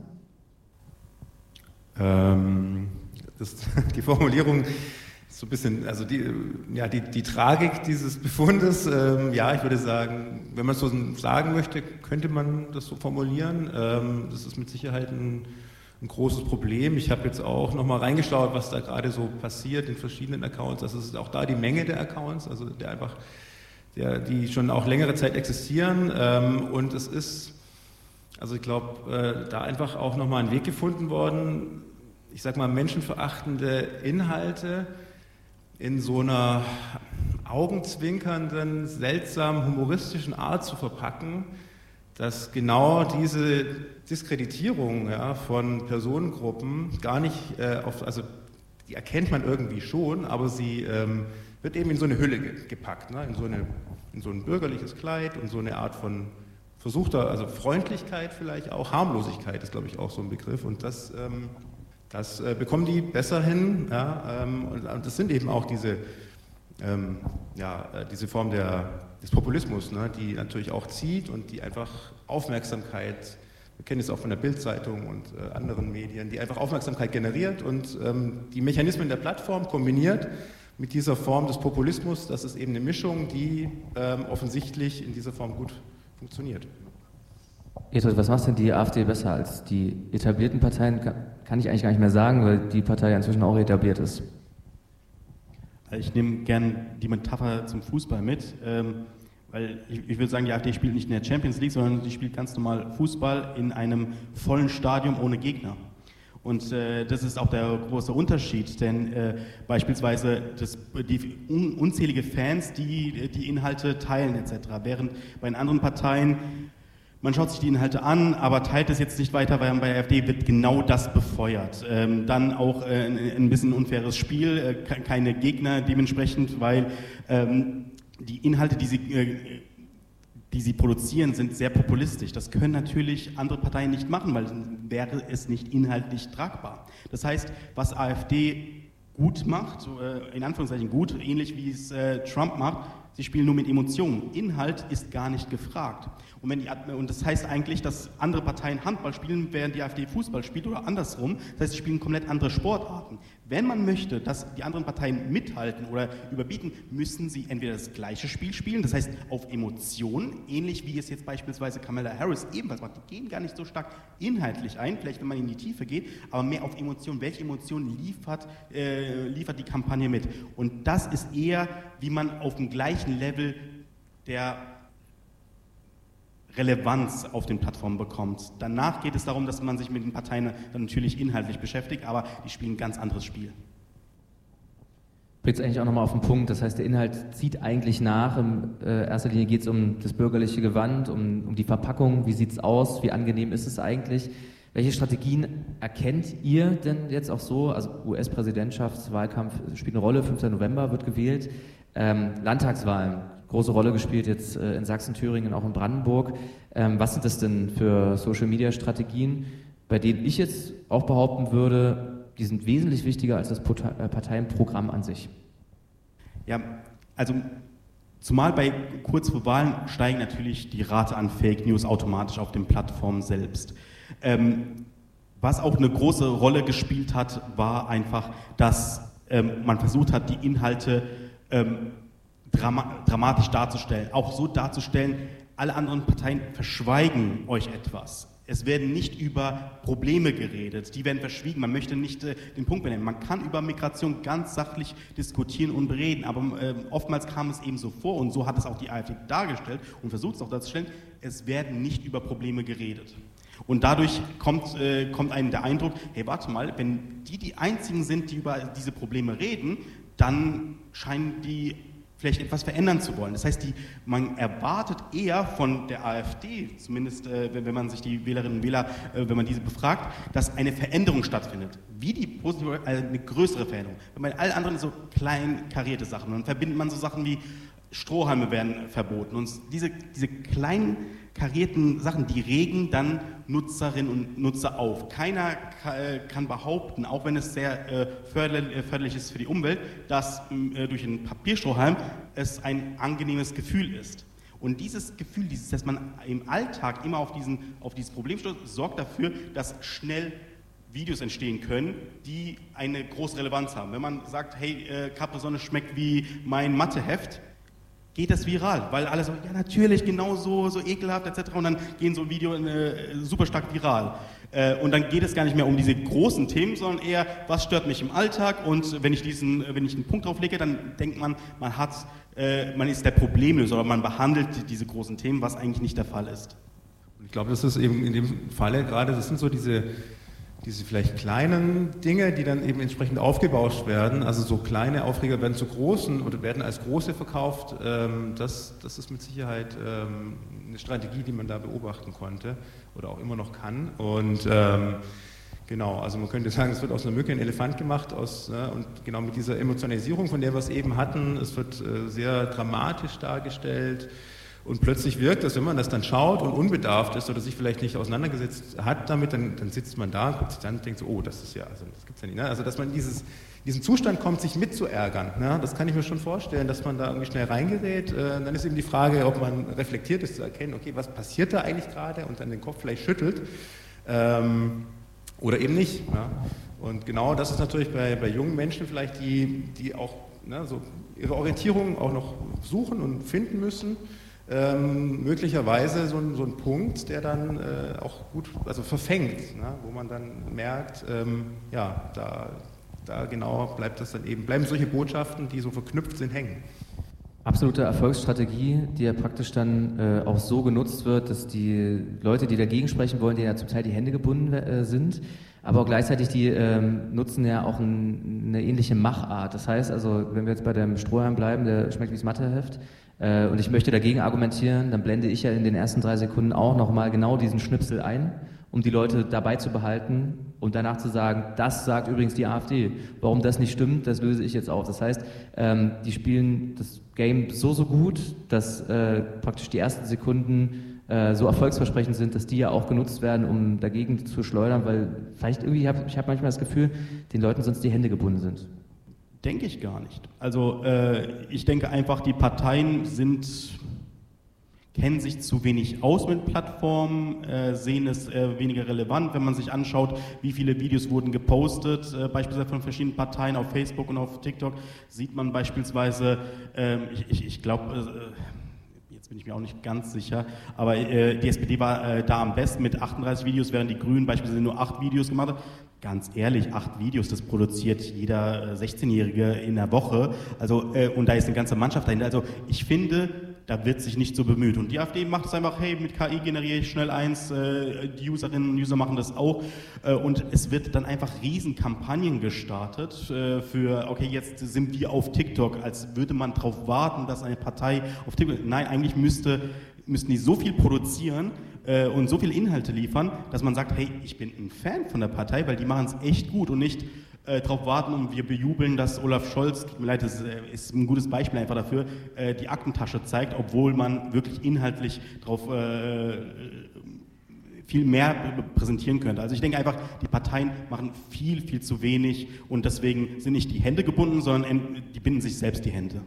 Ähm, das, die Formulierung ist so ein bisschen, also die, ja, die, die Tragik dieses Befundes, ähm, ja, ich würde sagen, wenn man es so sagen möchte, könnte man das so formulieren. Ähm, das ist mit Sicherheit ein, ein großes Problem. Ich habe jetzt auch nochmal reingeschaut, was da gerade so passiert in verschiedenen Accounts. Das ist auch da die Menge der Accounts, also der einfach, der, die schon auch längere Zeit existieren. Ähm, und es ist, also ich glaube, äh, da einfach auch nochmal ein Weg gefunden worden, ich sag mal, menschenverachtende Inhalte in so einer augenzwinkernden, seltsam humoristischen Art zu verpacken, dass genau diese Diskreditierung, ja, von Personengruppen gar nicht, äh, auf, also die erkennt man irgendwie schon, aber sie ähm, wird eben in so eine Hülle ge gepackt, ne? in, so eine, in so ein bürgerliches Kleid und so eine Art von versuchter, also Freundlichkeit vielleicht auch, Harmlosigkeit ist, glaube ich, auch so ein Begriff, und das, ähm, das äh, bekommen die besser hin, ja? ähm, und, und das sind eben auch diese, ähm, ja, diese Form der, des Populismus, ne? Die natürlich auch zieht und die einfach Aufmerksamkeit, wir kennen es auch von der Bild-Zeitung und äh, anderen Medien, die einfach Aufmerksamkeit generiert, und ähm, die Mechanismen der Plattform kombiniert mit dieser Form des Populismus, das ist eben eine Mischung, die ähm, offensichtlich in dieser Form gut funktioniert. Edward, was macht denn die AfD besser als die etablierten Parteien? Kann, kann ich eigentlich gar nicht mehr sagen, weil die Partei inzwischen auch etabliert ist. Ich nehme gern die Metapher zum Fußball mit, ähm, weil ich, ich würde sagen, die AfD spielt nicht in der Champions League, sondern sie spielt ganz normal Fußball in einem vollen Stadion ohne Gegner. Und äh, das ist auch der große Unterschied, denn äh, beispielsweise das, die un, unzählige Fans, die die Inhalte teilen et cetera, während bei den anderen Parteien man schaut sich die Inhalte an, aber teilt es jetzt nicht weiter, weil bei der AfD wird genau das befeuert. Ähm, dann auch äh, ein, ein bisschen unfaires Spiel, äh, keine Gegner dementsprechend, weil ähm, die Inhalte, die sie, äh, die sie produzieren, sind sehr populistisch. Das können natürlich andere Parteien nicht machen, weil dann wäre es nicht inhaltlich tragbar. Das heißt, was AfD gut macht, so, äh, in Anführungszeichen gut, ähnlich wie es äh, Trump macht, sie spielen nur mit Emotionen. Inhalt ist gar nicht gefragt. Und, wenn die, und das heißt eigentlich, dass andere Parteien Handball spielen, während die AfD Fußball spielt oder andersrum. Das heißt, sie spielen komplett andere Sportarten. Wenn man möchte, dass die anderen Parteien mithalten oder überbieten, müssen sie entweder das gleiche Spiel spielen, das heißt auf Emotionen, ähnlich wie es jetzt beispielsweise Kamala Harris ebenfalls macht. Die gehen gar nicht so stark inhaltlich ein, vielleicht wenn man in die Tiefe geht, aber mehr auf Emotionen. Welche Emotionen liefert, äh, liefert die Kampagne mit? Und das ist eher, wie man auf dem gleichen Level der Relevanz auf den Plattformen bekommt. Danach geht es darum, dass man sich mit den Parteien dann natürlich inhaltlich beschäftigt, aber die spielen ein ganz anderes Spiel. Bringt es eigentlich auch nochmal auf den Punkt, das heißt, der Inhalt zieht eigentlich nach. In äh, erster Linie geht es um das bürgerliche Gewand, um, um die Verpackung, wie sieht es aus, wie angenehm ist es eigentlich. Welche Strategien erkennt ihr denn jetzt auch so? Also U S-Präsidentschaftswahlkampf spielt eine Rolle, fünfter November wird gewählt. Ähm, Landtagswahlen, große Rolle gespielt jetzt äh, in Sachsen, Thüringen, auch in Brandenburg. Ähm, was sind das denn für Social-Media-Strategien, bei denen ich jetzt auch behaupten würde, die sind wesentlich wichtiger als das Parteienprogramm an sich? Ja, also zumal bei kurz vor Wahlen steigen natürlich die Rate an Fake News automatisch auf den Plattformen selbst. Ähm, was auch eine große Rolle gespielt hat, war einfach, dass ähm, man versucht hat, die Inhalte ähm, drama dramatisch darzustellen. Auch so darzustellen, alle anderen Parteien verschweigen euch etwas. Es werden nicht über Probleme geredet, die werden verschwiegen. Man möchte nicht äh, den Punkt benennen. Man kann über Migration ganz sachlich diskutieren und bereden, aber äh, oftmals kam es eben so vor, und so hat es auch die AfD dargestellt und versucht es auch darzustellen, es werden nicht über Probleme geredet. Und dadurch kommt, äh, kommt einem der Eindruck, hey, warte mal, wenn die die Einzigen sind, die über diese Probleme reden, dann scheinen die vielleicht etwas verändern zu wollen. Das heißt, die, man erwartet eher von der AfD, zumindest äh, wenn, wenn man sich die Wählerinnen und Wähler, äh, wenn man diese befragt, dass eine Veränderung stattfindet. Wie die positive, also eine größere Veränderung. Bei allen anderen so klein karierte Sachen. Dann verbindet man so Sachen wie Strohhalme werden verboten. Und diese, diese kleinen karierten Sachen, die regen dann Nutzerinnen und Nutzer auf. Keiner kann behaupten, auch wenn es sehr äh, förderlich ist für die Umwelt, dass äh, durch einen Papierstrohhalm es ein angenehmes Gefühl ist. Und dieses Gefühl, dieses, dass man im Alltag immer auf, diesen, auf dieses Problem stößt, sorgt dafür, dass schnell Videos entstehen können, die eine große Relevanz haben. Wenn man sagt, hey, äh, Capri-Sonne schmeckt wie mein Matheheft, geht das viral, weil alle so, ja natürlich, genau so, so ekelhaft et cetera. Und dann gehen so Videos äh, super stark viral. Äh, und dann geht es gar nicht mehr um diese großen Themen, sondern eher, was stört mich im Alltag? Und wenn ich diesen, wenn ich einen Punkt drauf lege, dann denkt man, man hat, äh, man ist der Problemlöser oder man behandelt diese großen Themen, was eigentlich nicht der Fall ist. Und ich glaube, das ist eben in dem Falle gerade, das sind so diese diese vielleicht kleinen Dinge, die dann eben entsprechend aufgebauscht werden, also so kleine Aufreger werden zu großen oder werden als große verkauft, ähm, das, das ist mit Sicherheit ähm, eine Strategie, die man da beobachten konnte oder auch immer noch kann. Und ähm, genau, also man könnte sagen, es wird aus einer Mücke ein Elefant gemacht aus, ne, und genau mit dieser Emotionalisierung, von der wir es eben hatten, es wird äh, sehr dramatisch dargestellt. Und plötzlich wirkt das, wenn man das dann schaut und unbedarft ist oder sich vielleicht nicht auseinandergesetzt hat damit, dann, dann sitzt man da und guckt sich dann und denkt so, oh, das ist ja, also das gibt's ja nicht. Ne? Also dass man in dieses, diesen Zustand kommt, sich mitzuärgern, ne? Das kann ich mir schon vorstellen, dass man da irgendwie schnell reingerät. Äh, dann ist eben die Frage, ob man reflektiert ist, zu erkennen, okay, was passiert da eigentlich gerade und dann den Kopf vielleicht schüttelt ähm, oder eben nicht. Ja? Und genau das ist natürlich bei, bei jungen Menschen vielleicht, die, die auch ne, so ihre Orientierung auch noch suchen und finden müssen. Ähm, möglicherweise so ein, so ein Punkt, der dann äh, auch gut, also verfängt, ne? Wo man dann merkt, ähm, ja, da, da genau bleibt das dann eben, bleiben solche Botschaften, die so verknüpft sind, hängen. Absolute Erfolgsstrategie, die ja praktisch dann äh, auch so genutzt wird, dass die Leute, die dagegen sprechen wollen, denen ja zum Teil die Hände gebunden äh, sind, aber auch gleichzeitig die ähm, nutzen ja auch ein, eine ähnliche Machart. Das heißt also, wenn wir jetzt bei dem Strohhalm bleiben, der schmeckt wie das Matheheft, äh, und ich möchte dagegen argumentieren, dann blende ich ja in den ersten drei Sekunden auch nochmal genau diesen Schnipsel ein, um die Leute dabei zu behalten und danach zu sagen, das sagt übrigens die AfD. Warum das nicht stimmt, das löse ich jetzt auf. Das heißt, ähm, die spielen das Game so, so gut, dass äh, praktisch die ersten Sekunden äh, so erfolgsversprechend sind, dass die ja auch genutzt werden, um dagegen zu schleudern, weil vielleicht irgendwie, hab, ich habe manchmal das Gefühl, den Leuten sonst die Hände gebunden sind. Denke ich gar nicht. Also äh, ich denke einfach, die Parteien sind... kennen sich zu wenig aus mit Plattformen, äh, sehen es äh, weniger relevant, wenn man sich anschaut, wie viele Videos wurden gepostet, äh, beispielsweise von verschiedenen Parteien auf Facebook und auf TikTok, sieht man beispielsweise, äh, ich, ich, ich glaube, äh, jetzt bin ich mir auch nicht ganz sicher, aber äh, die S P D war äh, da am besten mit achtunddreißig Videos, während die Grünen beispielsweise nur acht Videos gemacht haben. Ganz ehrlich, acht Videos, das produziert jeder sechzehnjährige in der Woche, also, äh, und da ist eine ganze Mannschaft dahinter, also ich finde, da wird sich nicht so bemüht. Und die AfD macht es einfach, hey, mit K I generiere ich schnell eins, äh, die Userinnen und User machen das auch. Äh, und es wird dann einfach Riesenkampagnen gestartet äh, für, okay, jetzt sind wir auf TikTok, als würde man darauf warten, dass eine Partei auf TikTok... Nein, eigentlich müsste, müssten die so viel produzieren äh, und so viele Inhalte liefern, dass man sagt, hey, ich bin ein Fan von der Partei, weil die machen es echt gut und nicht... Äh, darauf warten und wir bejubeln, dass Olaf Scholz, tut mir leid, das ist ein gutes Beispiel einfach dafür, äh, die Aktentasche zeigt, obwohl man wirklich inhaltlich darauf äh, viel mehr präsentieren könnte. Also ich denke einfach, die Parteien machen viel, viel zu wenig und deswegen sind nicht die Hände gebunden, sondern die binden sich selbst die Hände.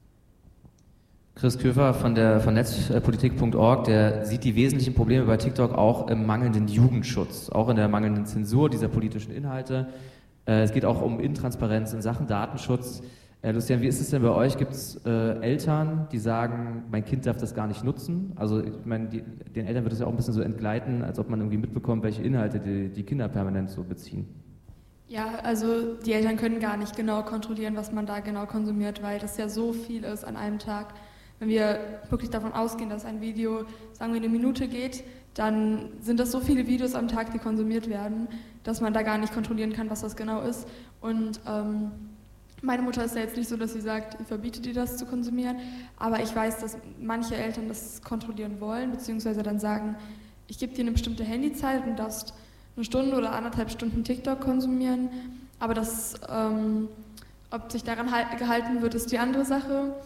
Chris Köfer von der von netzpolitik punkt org, der sieht die wesentlichen Probleme bei TikTok auch im mangelnden Jugendschutz, auch in der mangelnden Zensur dieser politischen Inhalte. Es geht auch um Intransparenz in Sachen Datenschutz. Äh, Lucian, wie ist es denn bei euch? Gibt es äh, Eltern, die sagen, mein Kind darf das gar nicht nutzen? Also ich meine, die, den Eltern wird es ja auch ein bisschen so entgleiten, als ob man irgendwie mitbekommt, welche Inhalte die, die Kinder permanent so beziehen. Ja, also die Eltern können gar nicht genau kontrollieren, was man da genau konsumiert, weil das ja so viel ist an einem Tag. Wenn wir wirklich davon ausgehen, dass ein Video, sagen wir, eine Minute geht, dann sind das so viele Videos am Tag, die konsumiert werden, dass man da gar nicht kontrollieren kann, was das genau ist. Und ähm, meine Mutter ist ja jetzt nicht so, dass sie sagt, ich verbiete dir das zu konsumieren, aber ich weiß, dass manche Eltern das kontrollieren wollen, beziehungsweise dann sagen, ich gebe dir eine bestimmte Handyzeit und darfst eine Stunde oder anderthalb Stunden TikTok konsumieren, aber das, ähm, ob sich daran halt, gehalten wird, ist die andere Sache.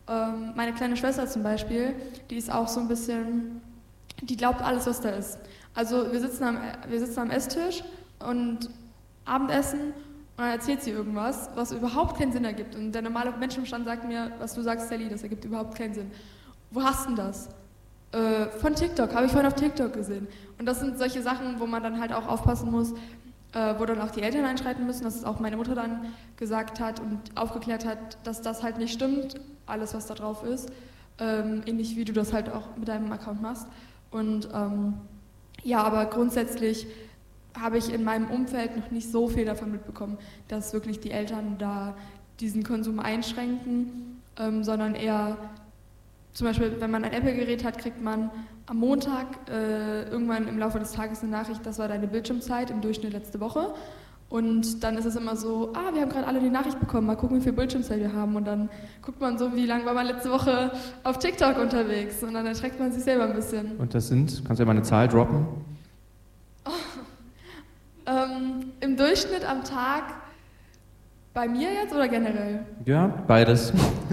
Ähm, meine kleine Schwester zum Beispiel, die ist auch so ein bisschen, die glaubt alles, was da ist. Also wir sitzen am, wir sitzen am Esstisch und Abendessen und dann erzählt sie irgendwas, was überhaupt keinen Sinn ergibt. Und der normale Menschenverstand sagt mir, was du sagst, Sally, das ergibt überhaupt keinen Sinn. Wo hast du denn das? Äh, von TikTok, habe ich vorhin auf TikTok gesehen. Und das sind solche Sachen, wo man dann halt auch aufpassen muss, äh, wo dann auch die Eltern einschreiten müssen, dass es auch meine Mutter dann gesagt hat und aufgeklärt hat, dass das halt nicht stimmt, alles was da drauf ist. Ähm, ähnlich wie du das halt auch mit deinem Account machst. Und ähm, ja, aber grundsätzlich habe ich in meinem Umfeld noch nicht so viel davon mitbekommen, dass wirklich die Eltern da diesen Konsum einschränken, ähm, sondern eher, zum Beispiel, wenn man ein Apple-Gerät hat, kriegt man am Montag äh, irgendwann im Laufe des Tages eine Nachricht, das war deine Bildschirmzeit im Durchschnitt letzte Woche. Und dann ist es immer so, ah, wir haben gerade alle die Nachricht bekommen, mal gucken, wie viel Bildschirmzeit wir haben. Und dann guckt man so, wie lange war man letzte Woche auf TikTok unterwegs. Und dann erschreckt man sich selber ein bisschen. Und das sind, kannst du ja mal eine Zahl droppen? Oh. Ähm, im Durchschnitt am Tag, bei mir jetzt oder generell? Ja, beides.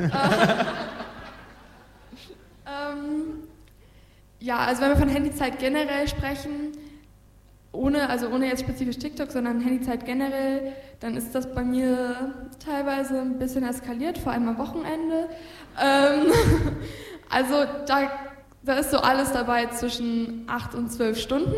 ähm, ja, also wenn wir von Handyzeit generell sprechen, ohne, also ohne jetzt spezifisch TikTok, sondern Handyzeit generell, dann ist das bei mir teilweise ein bisschen eskaliert, vor allem am Wochenende. Ähm, also da, da ist so alles dabei zwischen acht und zwölf Stunden.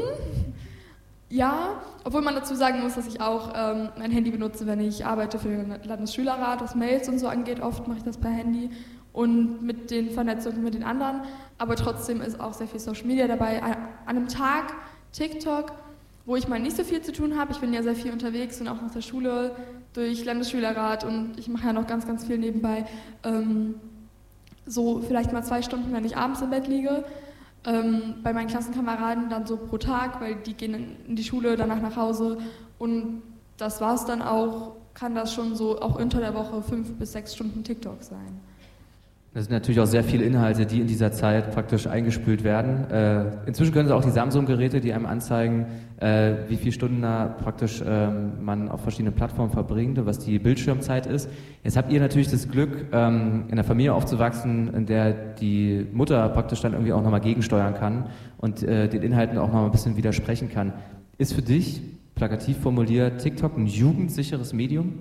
Ja, obwohl man dazu sagen muss, dass ich auch ähm, mein Handy benutze, wenn ich arbeite für den Landesschülerrat, was Mails und so angeht. Oft mache ich das per Handy und mit den Vernetzungen mit den anderen. Aber trotzdem ist auch sehr viel Social Media dabei. An einem Tag TikTok, wo ich mal nicht so viel zu tun habe. Ich bin ja sehr viel unterwegs und auch nach der Schule durch Landesschülerrat und ich mache ja noch ganz, ganz viel nebenbei. Ähm, so vielleicht mal zwei Stunden, wenn ich abends im Bett liege. Ähm, bei meinen Klassenkameraden dann so pro Tag, weil die gehen in die Schule, danach nach Hause und das war's dann auch, kann das schon so auch unter der Woche fünf bis sechs Stunden TikTok sein. Das sind natürlich auch sehr viele Inhalte, die in dieser Zeit praktisch eingespült werden. Äh, inzwischen können es auch die Samsung-Geräte, die einem anzeigen, äh, wie viele Stunden da praktisch ähm, man auf verschiedenen Plattformen verbringt und was die Bildschirmzeit ist. Jetzt habt ihr natürlich das Glück, ähm, in einer Familie aufzuwachsen, in der die Mutter praktisch dann irgendwie auch nochmal gegensteuern kann und äh, den Inhalten auch nochmal ein bisschen widersprechen kann. Ist für dich, plakativ formuliert, TikTok ein jugendsicheres Medium?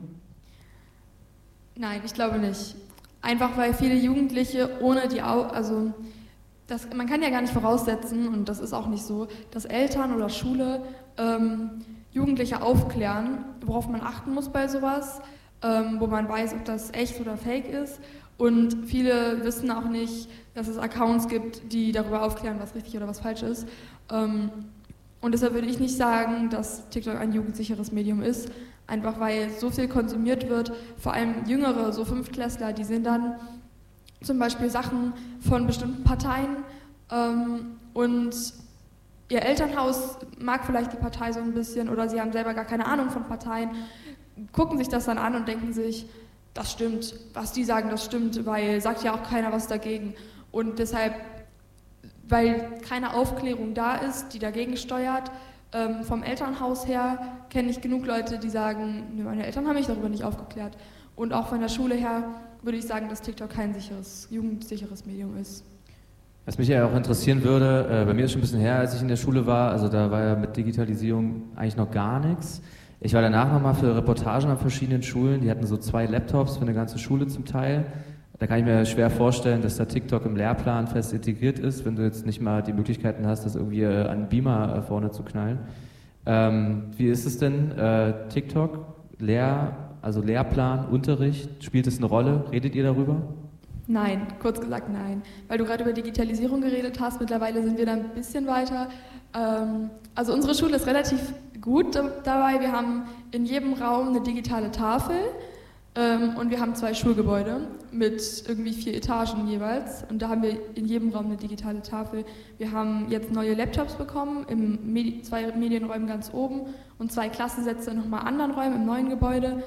Nein, ich glaube nicht. Einfach weil viele Jugendliche ohne die Au also das, man kann ja gar nicht voraussetzen, und das ist auch nicht so, dass Eltern oder Schule ähm, Jugendliche aufklären, worauf man achten muss bei sowas, ähm, wo man weiß, ob das echt oder fake ist. Und viele wissen auch nicht, dass es Accounts gibt, die darüber aufklären, was richtig oder was falsch ist. Ähm, und deshalb würde ich nicht sagen, dass TikTok ein jugendsicheres Medium ist. Einfach weil so viel konsumiert wird, vor allem Jüngere, so Fünftklässler, die sehen dann zum Beispiel Sachen von bestimmten Parteien ähm, und ihr Elternhaus mag vielleicht die Partei so ein bisschen oder sie haben selber gar keine Ahnung von Parteien, gucken sich das dann an und denken sich, das stimmt, was die sagen, das stimmt, weil sagt ja auch keiner was dagegen. Und deshalb, weil keine Aufklärung da ist, die dagegen steuert, Ähm, vom Elternhaus her kenne ich genug Leute, die sagen, nee, meine Eltern haben mich darüber nicht aufgeklärt. Und auch von der Schule her würde ich sagen, dass TikTok kein sicheres, jugendsicheres Medium ist. Was mich ja auch interessieren würde, äh, bei mir ist schon ein bisschen her, als ich in der Schule war, also da war ja mit Digitalisierung eigentlich noch gar nichts. Ich war danach nochmal für Reportagen an verschiedenen Schulen, die hatten so zwei Laptops für eine ganze Schule zum Teil. Da kann ich mir schwer vorstellen, dass da TikTok im Lehrplan fest integriert ist, wenn du jetzt nicht mal die Möglichkeiten hast, das irgendwie an einen Beamer vorne zu knallen. Ähm, wie ist es denn, äh, TikTok, Lehr, also Lehrplan, Unterricht, spielt es eine Rolle? Redet ihr darüber? Nein, kurz gesagt nein. Weil du gerade über Digitalisierung geredet hast, mittlerweile sind wir da ein bisschen weiter. Ähm, also unsere Schule ist relativ gut dabei. Wir haben in jedem Raum eine digitale Tafel. Und wir haben zwei Schulgebäude mit irgendwie vier Etagen jeweils und da haben wir in jedem Raum eine digitale Tafel. Wir haben jetzt neue Laptops bekommen, im Medi- zwei Medienräumen ganz oben und zwei Klassensätze in nochmal anderen Räumen im neuen Gebäude.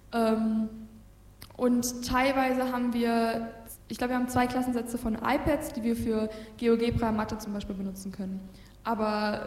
Und teilweise haben wir, ich glaube wir haben zwei Klassensätze von iPads, die wir für GeoGebra Mathe zum Beispiel benutzen können. Aber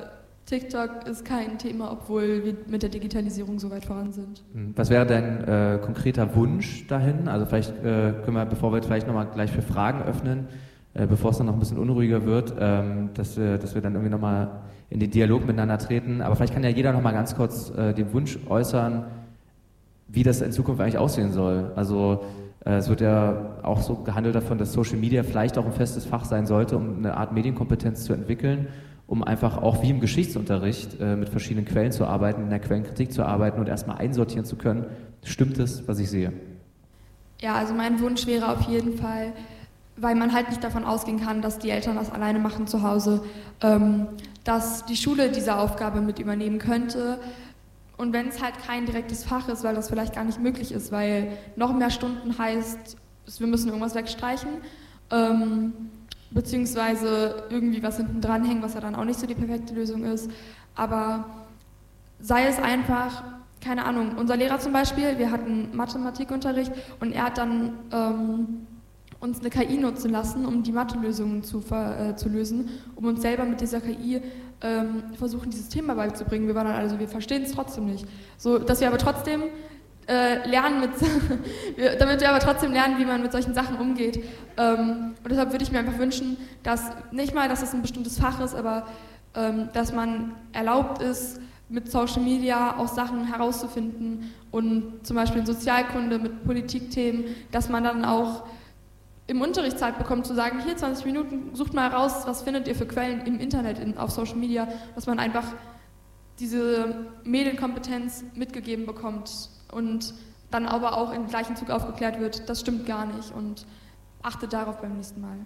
TikTok ist kein Thema, obwohl wir mit der Digitalisierung so weit voran sind. Was wäre dein äh, konkreter Wunsch dahin? Also vielleicht äh, können wir, bevor wir vielleicht nochmal gleich für Fragen öffnen, äh, bevor es dann noch ein bisschen unruhiger wird, ähm, dass, wir, dass wir dann irgendwie nochmal in den Dialog miteinander treten. Aber vielleicht kann ja jeder nochmal ganz kurz äh, den Wunsch äußern, wie das in Zukunft eigentlich aussehen soll. Also äh, es wird ja auch so gehandelt davon, dass Social Media vielleicht auch ein festes Fach sein sollte, um eine Art Medienkompetenz zu entwickeln, um einfach auch wie im Geschichtsunterricht äh, mit verschiedenen Quellen zu arbeiten, in der Quellenkritik zu arbeiten und erstmal einsortieren zu können. Stimmt es, was ich sehe? Ja, also mein Wunsch wäre auf jeden Fall, weil man halt nicht davon ausgehen kann, dass die Eltern das alleine machen zu Hause, ähm, dass die Schule diese Aufgabe mit übernehmen könnte. Und wenn es halt kein direktes Fach ist, weil das vielleicht gar nicht möglich ist, weil noch mehr Stunden heißt, wir müssen irgendwas wegstreichen, ähm, beziehungsweise irgendwie was hinten dranhängen, was ja dann auch nicht so die perfekte Lösung ist. Aber sei es einfach, keine Ahnung, unser Lehrer zum Beispiel, wir hatten Mathematikunterricht und er hat dann ähm, uns eine K I nutzen lassen, um die Mathelösungen zu, äh, zu lösen, um uns selber mit dieser K I ähm, versuchen, dieses Thema beizubringen. Wir waren dann also, wir verstehen es trotzdem nicht. So, dass wir aber trotzdem äh, lernen, mit, damit wir aber trotzdem lernen, wie man mit solchen Sachen umgeht. Ähm, und deshalb würde ich mir einfach wünschen, dass nicht mal, dass es ein bestimmtes Fach ist, aber ähm, dass man erlaubt ist, mit Social Media auch Sachen herauszufinden und zum Beispiel in Sozialkunde mit Politikthemen, dass man dann auch im Unterricht Zeit bekommt, zu sagen, hier zwanzig Minuten, sucht mal raus, was findet ihr für Quellen im Internet, in, auf Social Media, dass man einfach diese Medienkompetenz mitgegeben bekommt und dann aber auch im gleichen Zug aufgeklärt wird, das stimmt gar nicht und achtet darauf beim nächsten Mal.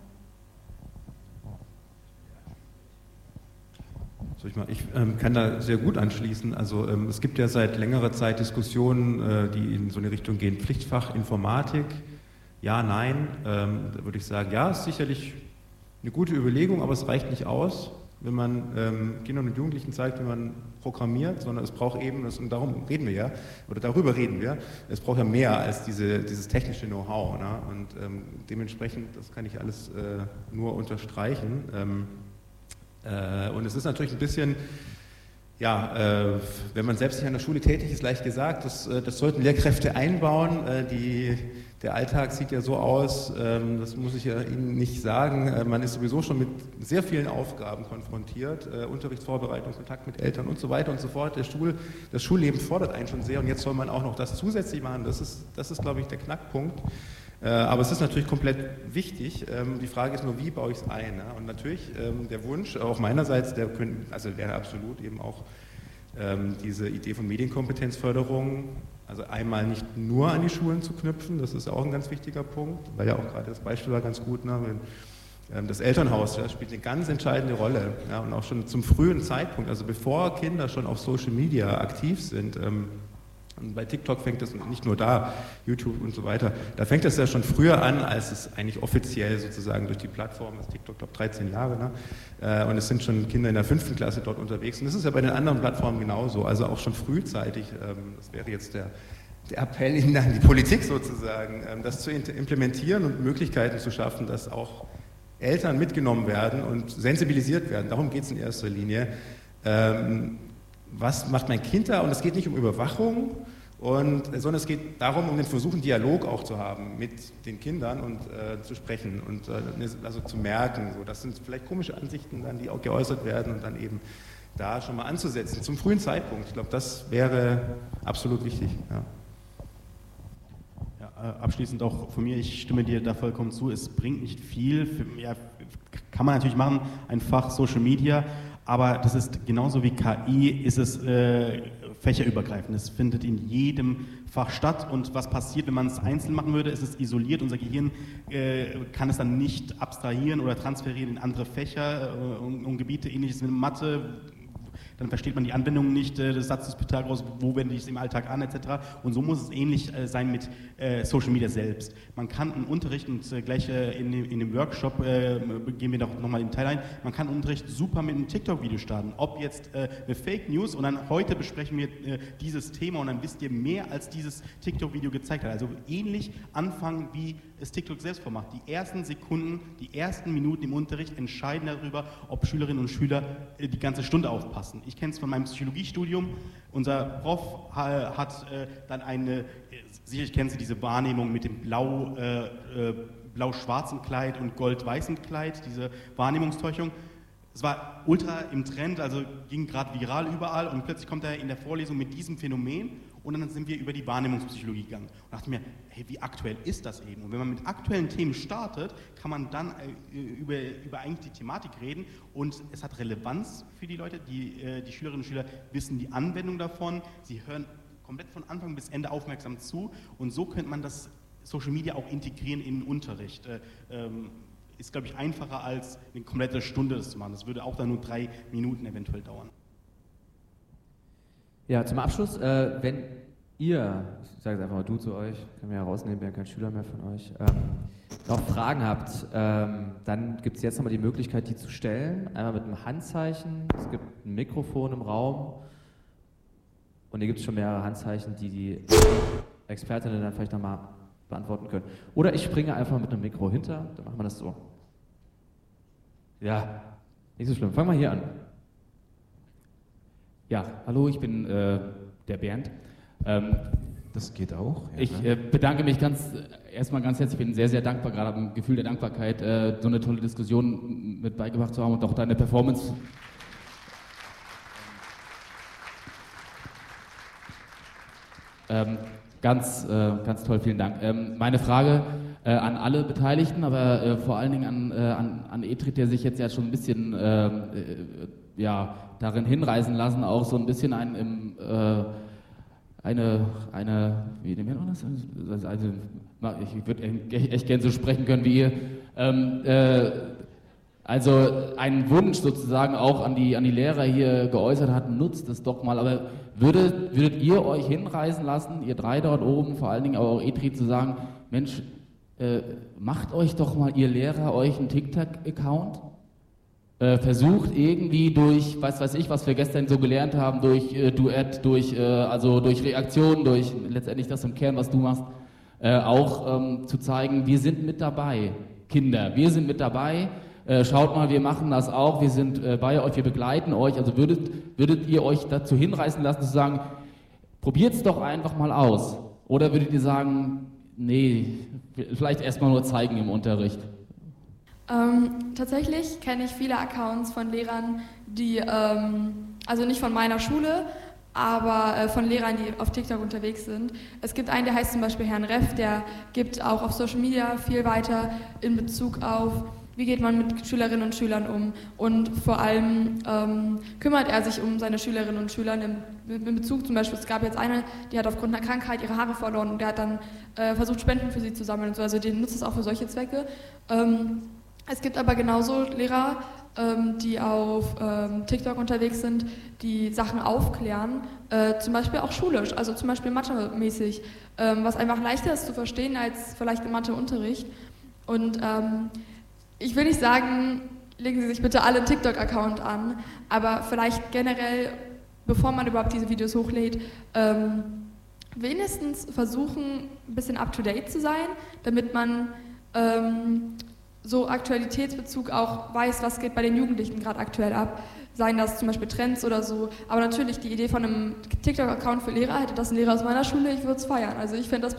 Ich, mal, ich ähm, kann da sehr gut anschließen. Also ähm, es gibt ja seit längerer Zeit Diskussionen, äh, die in so eine Richtung gehen, Pflichtfach Informatik. Ja, nein, ähm, da würde ich sagen, ja, ist sicherlich eine gute Überlegung, aber es reicht nicht aus, wenn man ähm, Kindern und Jugendlichen zeigt, wie man programmiert, sondern es braucht eben, das, und darum reden wir ja, oder darüber reden wir, es braucht ja mehr als diese, dieses technische Know-how. Ne? Und ähm, dementsprechend, das kann ich alles äh, nur unterstreichen. Ähm, äh, und es ist natürlich ein bisschen... Ja, äh, wenn man selbst nicht an der Schule tätig ist, leicht gesagt, das, äh, das sollten Lehrkräfte einbauen. Äh, die, der Alltag sieht ja so aus, ähm, das muss ich ja Ihnen nicht sagen, äh, man ist sowieso schon mit sehr vielen Aufgaben konfrontiert, äh, Unterrichtsvorbereitung, Kontakt mit Eltern und so weiter und so fort. Der Schul, das Schulleben fordert einen schon sehr und jetzt soll man auch noch das zusätzlich machen. Das ist, das ist glaube ich, der Knackpunkt. Äh, aber es ist natürlich komplett wichtig. Ähm, die Frage ist nur, wie baue ich es ein? Ne? Und natürlich ähm, der Wunsch, auch meinerseits, der können, also wäre absolut eben auch ähm, diese Idee von Medienkompetenzförderung, also einmal nicht nur an die Schulen zu knüpfen, das ist auch ein ganz wichtiger Punkt, weil ja auch gerade das Beispiel war ganz gut, ne? Wenn, ähm, das Elternhaus ja, spielt eine ganz entscheidende Rolle, ja? Und auch schon zum frühen Zeitpunkt, also bevor Kinder schon auf Social Media aktiv sind, ähm, und bei TikTok fängt das nicht nur da, YouTube und so weiter, da fängt das ja schon früher an, als es eigentlich offiziell sozusagen durch die Plattform ist. TikTok, glaube ich, dreizehn Jahre, ne? Und es sind schon Kinder in der fünften Klasse dort unterwegs. Und das ist ja bei den anderen Plattformen genauso, also auch schon frühzeitig. Das wäre jetzt der, der Appell an die Politik sozusagen, das zu implementieren und Möglichkeiten zu schaffen, dass auch Eltern mitgenommen werden und sensibilisiert werden. Darum geht es in erster Linie. Was macht mein Kind da? Und es geht nicht um Überwachung, und, sondern es geht darum, um den Versuch, einen Dialog auch zu haben mit den Kindern und äh, zu sprechen und äh, also zu merken. So, das sind vielleicht komische Ansichten, dann, die auch geäußert werden und dann eben da schon mal anzusetzen, zum frühen Zeitpunkt. Ich glaube, das wäre absolut wichtig. Ja. Ja, abschließend auch von mir, ich stimme dir da vollkommen zu, es bringt nicht viel. Für, ja, kann man natürlich machen, ein Fach Social Media, aber das ist genauso wie K I, ist es äh, fächerübergreifend. Es findet in jedem Fach statt, und was passiert, wenn man es einzeln machen würde, ist es isoliert. Unser Gehirn äh, kann es dann nicht abstrahieren oder transferieren in andere Fächer äh, und, und Gebiete, ähnliches mit Mathe. Dann versteht man die Anwendungen nicht äh, des Satzes des Pythagoras, wo wende ich es im Alltag an, et cetera. Und so muss es ähnlich äh, sein mit äh, Social Media selbst. Man kann im Unterricht, und äh, gleich äh, in, dem, in dem Workshop äh, gehen wir noch, noch mal im Detail ein, man kann im Unterricht super mit einem TikTok-Video starten. Ob jetzt äh, eine Fake News, und dann heute besprechen wir äh, dieses Thema, und dann wisst ihr mehr, als dieses TikTok-Video gezeigt hat. Also ähnlich anfangen, wie es TikTok selbst vormacht. Die ersten Sekunden, die ersten Minuten im Unterricht entscheiden darüber, ob Schülerinnen und Schüler äh, die ganze Stunde aufpassen. Ich ich kenne es von meinem Psychologiestudium, unser Prof hat äh, dann eine, äh, sicherlich kennen Sie diese Wahrnehmung mit dem blau, äh, äh, blau-schwarzen Kleid und gold-weißen Kleid, diese Wahrnehmungstäuschung. Es war ultra im Trend, also ging gerade viral überall und plötzlich kommt er in der Vorlesung mit diesem Phänomen und dann sind wir über die Wahrnehmungspsychologie gegangen und dachte mir, hey, wie aktuell ist das eben? Und wenn man mit aktuellen Themen startet, kann man dann äh, über, über eigentlich die Thematik reden und es hat Relevanz für die Leute, die, äh, die Schülerinnen und Schüler wissen die Anwendung davon, sie hören komplett von Anfang bis Ende aufmerksam zu und so könnte man das Social Media auch integrieren in den Unterricht. Äh, ähm, ist, glaube ich, einfacher als eine komplette Stunde das zu machen. Das würde auch dann nur drei Minuten eventuell dauern. Ja, zum Abschluss, äh, wenn ihr, ich sage jetzt einfach mal du zu euch, kann mir ja rausnehmen, bin ja kein Schüler mehr von euch, ähm, noch Fragen habt, ähm, dann gibt es jetzt nochmal die Möglichkeit, die zu stellen. Einmal mit einem Handzeichen, es gibt ein Mikrofon im Raum und hier gibt es schon mehrere Handzeichen, die die Expertinnen dann vielleicht nochmal beantworten können. Oder ich springe einfach mit einem Mikro hinter, dann machen wir das so. Ja, nicht so schlimm. Fangen wir hier an. Ja, hallo, ich bin äh, der Bernd. Ähm, das geht auch. Ja, ich äh, bedanke mich ganz erstmal ganz herzlich. Ich bin sehr, sehr dankbar, gerade habe ein Gefühl der Dankbarkeit, äh, so eine tolle Diskussion mit beigebracht zu haben und auch deine Performance. Ähm, Ganz, äh, ganz toll, vielen Dank. Ähm, meine Frage äh, an alle Beteiligten, aber äh, vor allen Dingen an, äh, an, an Etrit, der sich jetzt ja schon ein bisschen äh, äh, ja, darin hinreißen lassen, auch so ein bisschen ein, im, äh, eine, eine, wie nennen wir das? Also, ich würde echt gerne so sprechen können wie ihr. Ähm, äh, Also ein Wunsch sozusagen auch an die, an die Lehrer hier geäußert hat, nutzt es doch mal. Aber würdet, würdet ihr euch hinreißen lassen, ihr drei dort oben, vor allen Dingen aber auch Etrit, zu sagen, Mensch, äh, macht euch doch mal, ihr Lehrer, euch einen TikTok-Account? Äh, versucht irgendwie durch, was weiß ich, was wir gestern so gelernt haben, durch äh, Duett, durch, äh, also durch Reaktion, durch letztendlich das im Kern, was du machst, äh, auch ähm, zu zeigen, wir sind mit dabei, Kinder, wir sind mit dabei. Äh, schaut mal, wir machen das auch, wir sind äh, bei euch, wir begleiten euch. Also würdet, würdet ihr euch dazu hinreißen lassen, zu sagen, probiert es doch einfach mal aus? Oder würdet ihr sagen, nee, vielleicht erstmal nur zeigen im Unterricht? Ähm, tatsächlich kenne ich viele Accounts von Lehrern, die, ähm, also nicht von meiner Schule, aber äh, von Lehrern, die auf TikTok unterwegs sind. Es gibt einen, der heißt zum Beispiel Herrn Reff, der gibt auch auf Social Media viel weiter in Bezug auf, wie geht man mit Schülerinnen und Schülern um und vor allem ähm, kümmert er sich um seine Schülerinnen und Schüler in, in Bezug zum Beispiel, es gab jetzt eine, die hat aufgrund einer Krankheit ihre Haare verloren und der hat dann äh, versucht, Spenden für sie zu sammeln und so, also den nutzt es auch für solche Zwecke. Ähm, es gibt aber genauso Lehrer, ähm, die auf ähm, TikTok unterwegs sind, die Sachen aufklären, äh, zum Beispiel auch schulisch, also zum Beispiel Mathe-mäßig, ähm, was einfach leichter ist zu verstehen als vielleicht im Matheunterricht. Und ähm, ich will nicht sagen, legen Sie sich bitte alle einen TikTok-Account an, aber vielleicht generell, bevor man überhaupt diese Videos hochlädt, ähm, wenigstens versuchen, ein bisschen up-to-date zu sein, damit man ähm, so Aktualitätsbezug auch weiß, was geht bei den Jugendlichen gerade aktuell ab. Seien das zum Beispiel Trends oder so. Aber natürlich die Idee von einem TikTok-Account für Lehrer, hätte das ein Lehrer aus meiner Schule, ich würde es feiern. Also ich fände das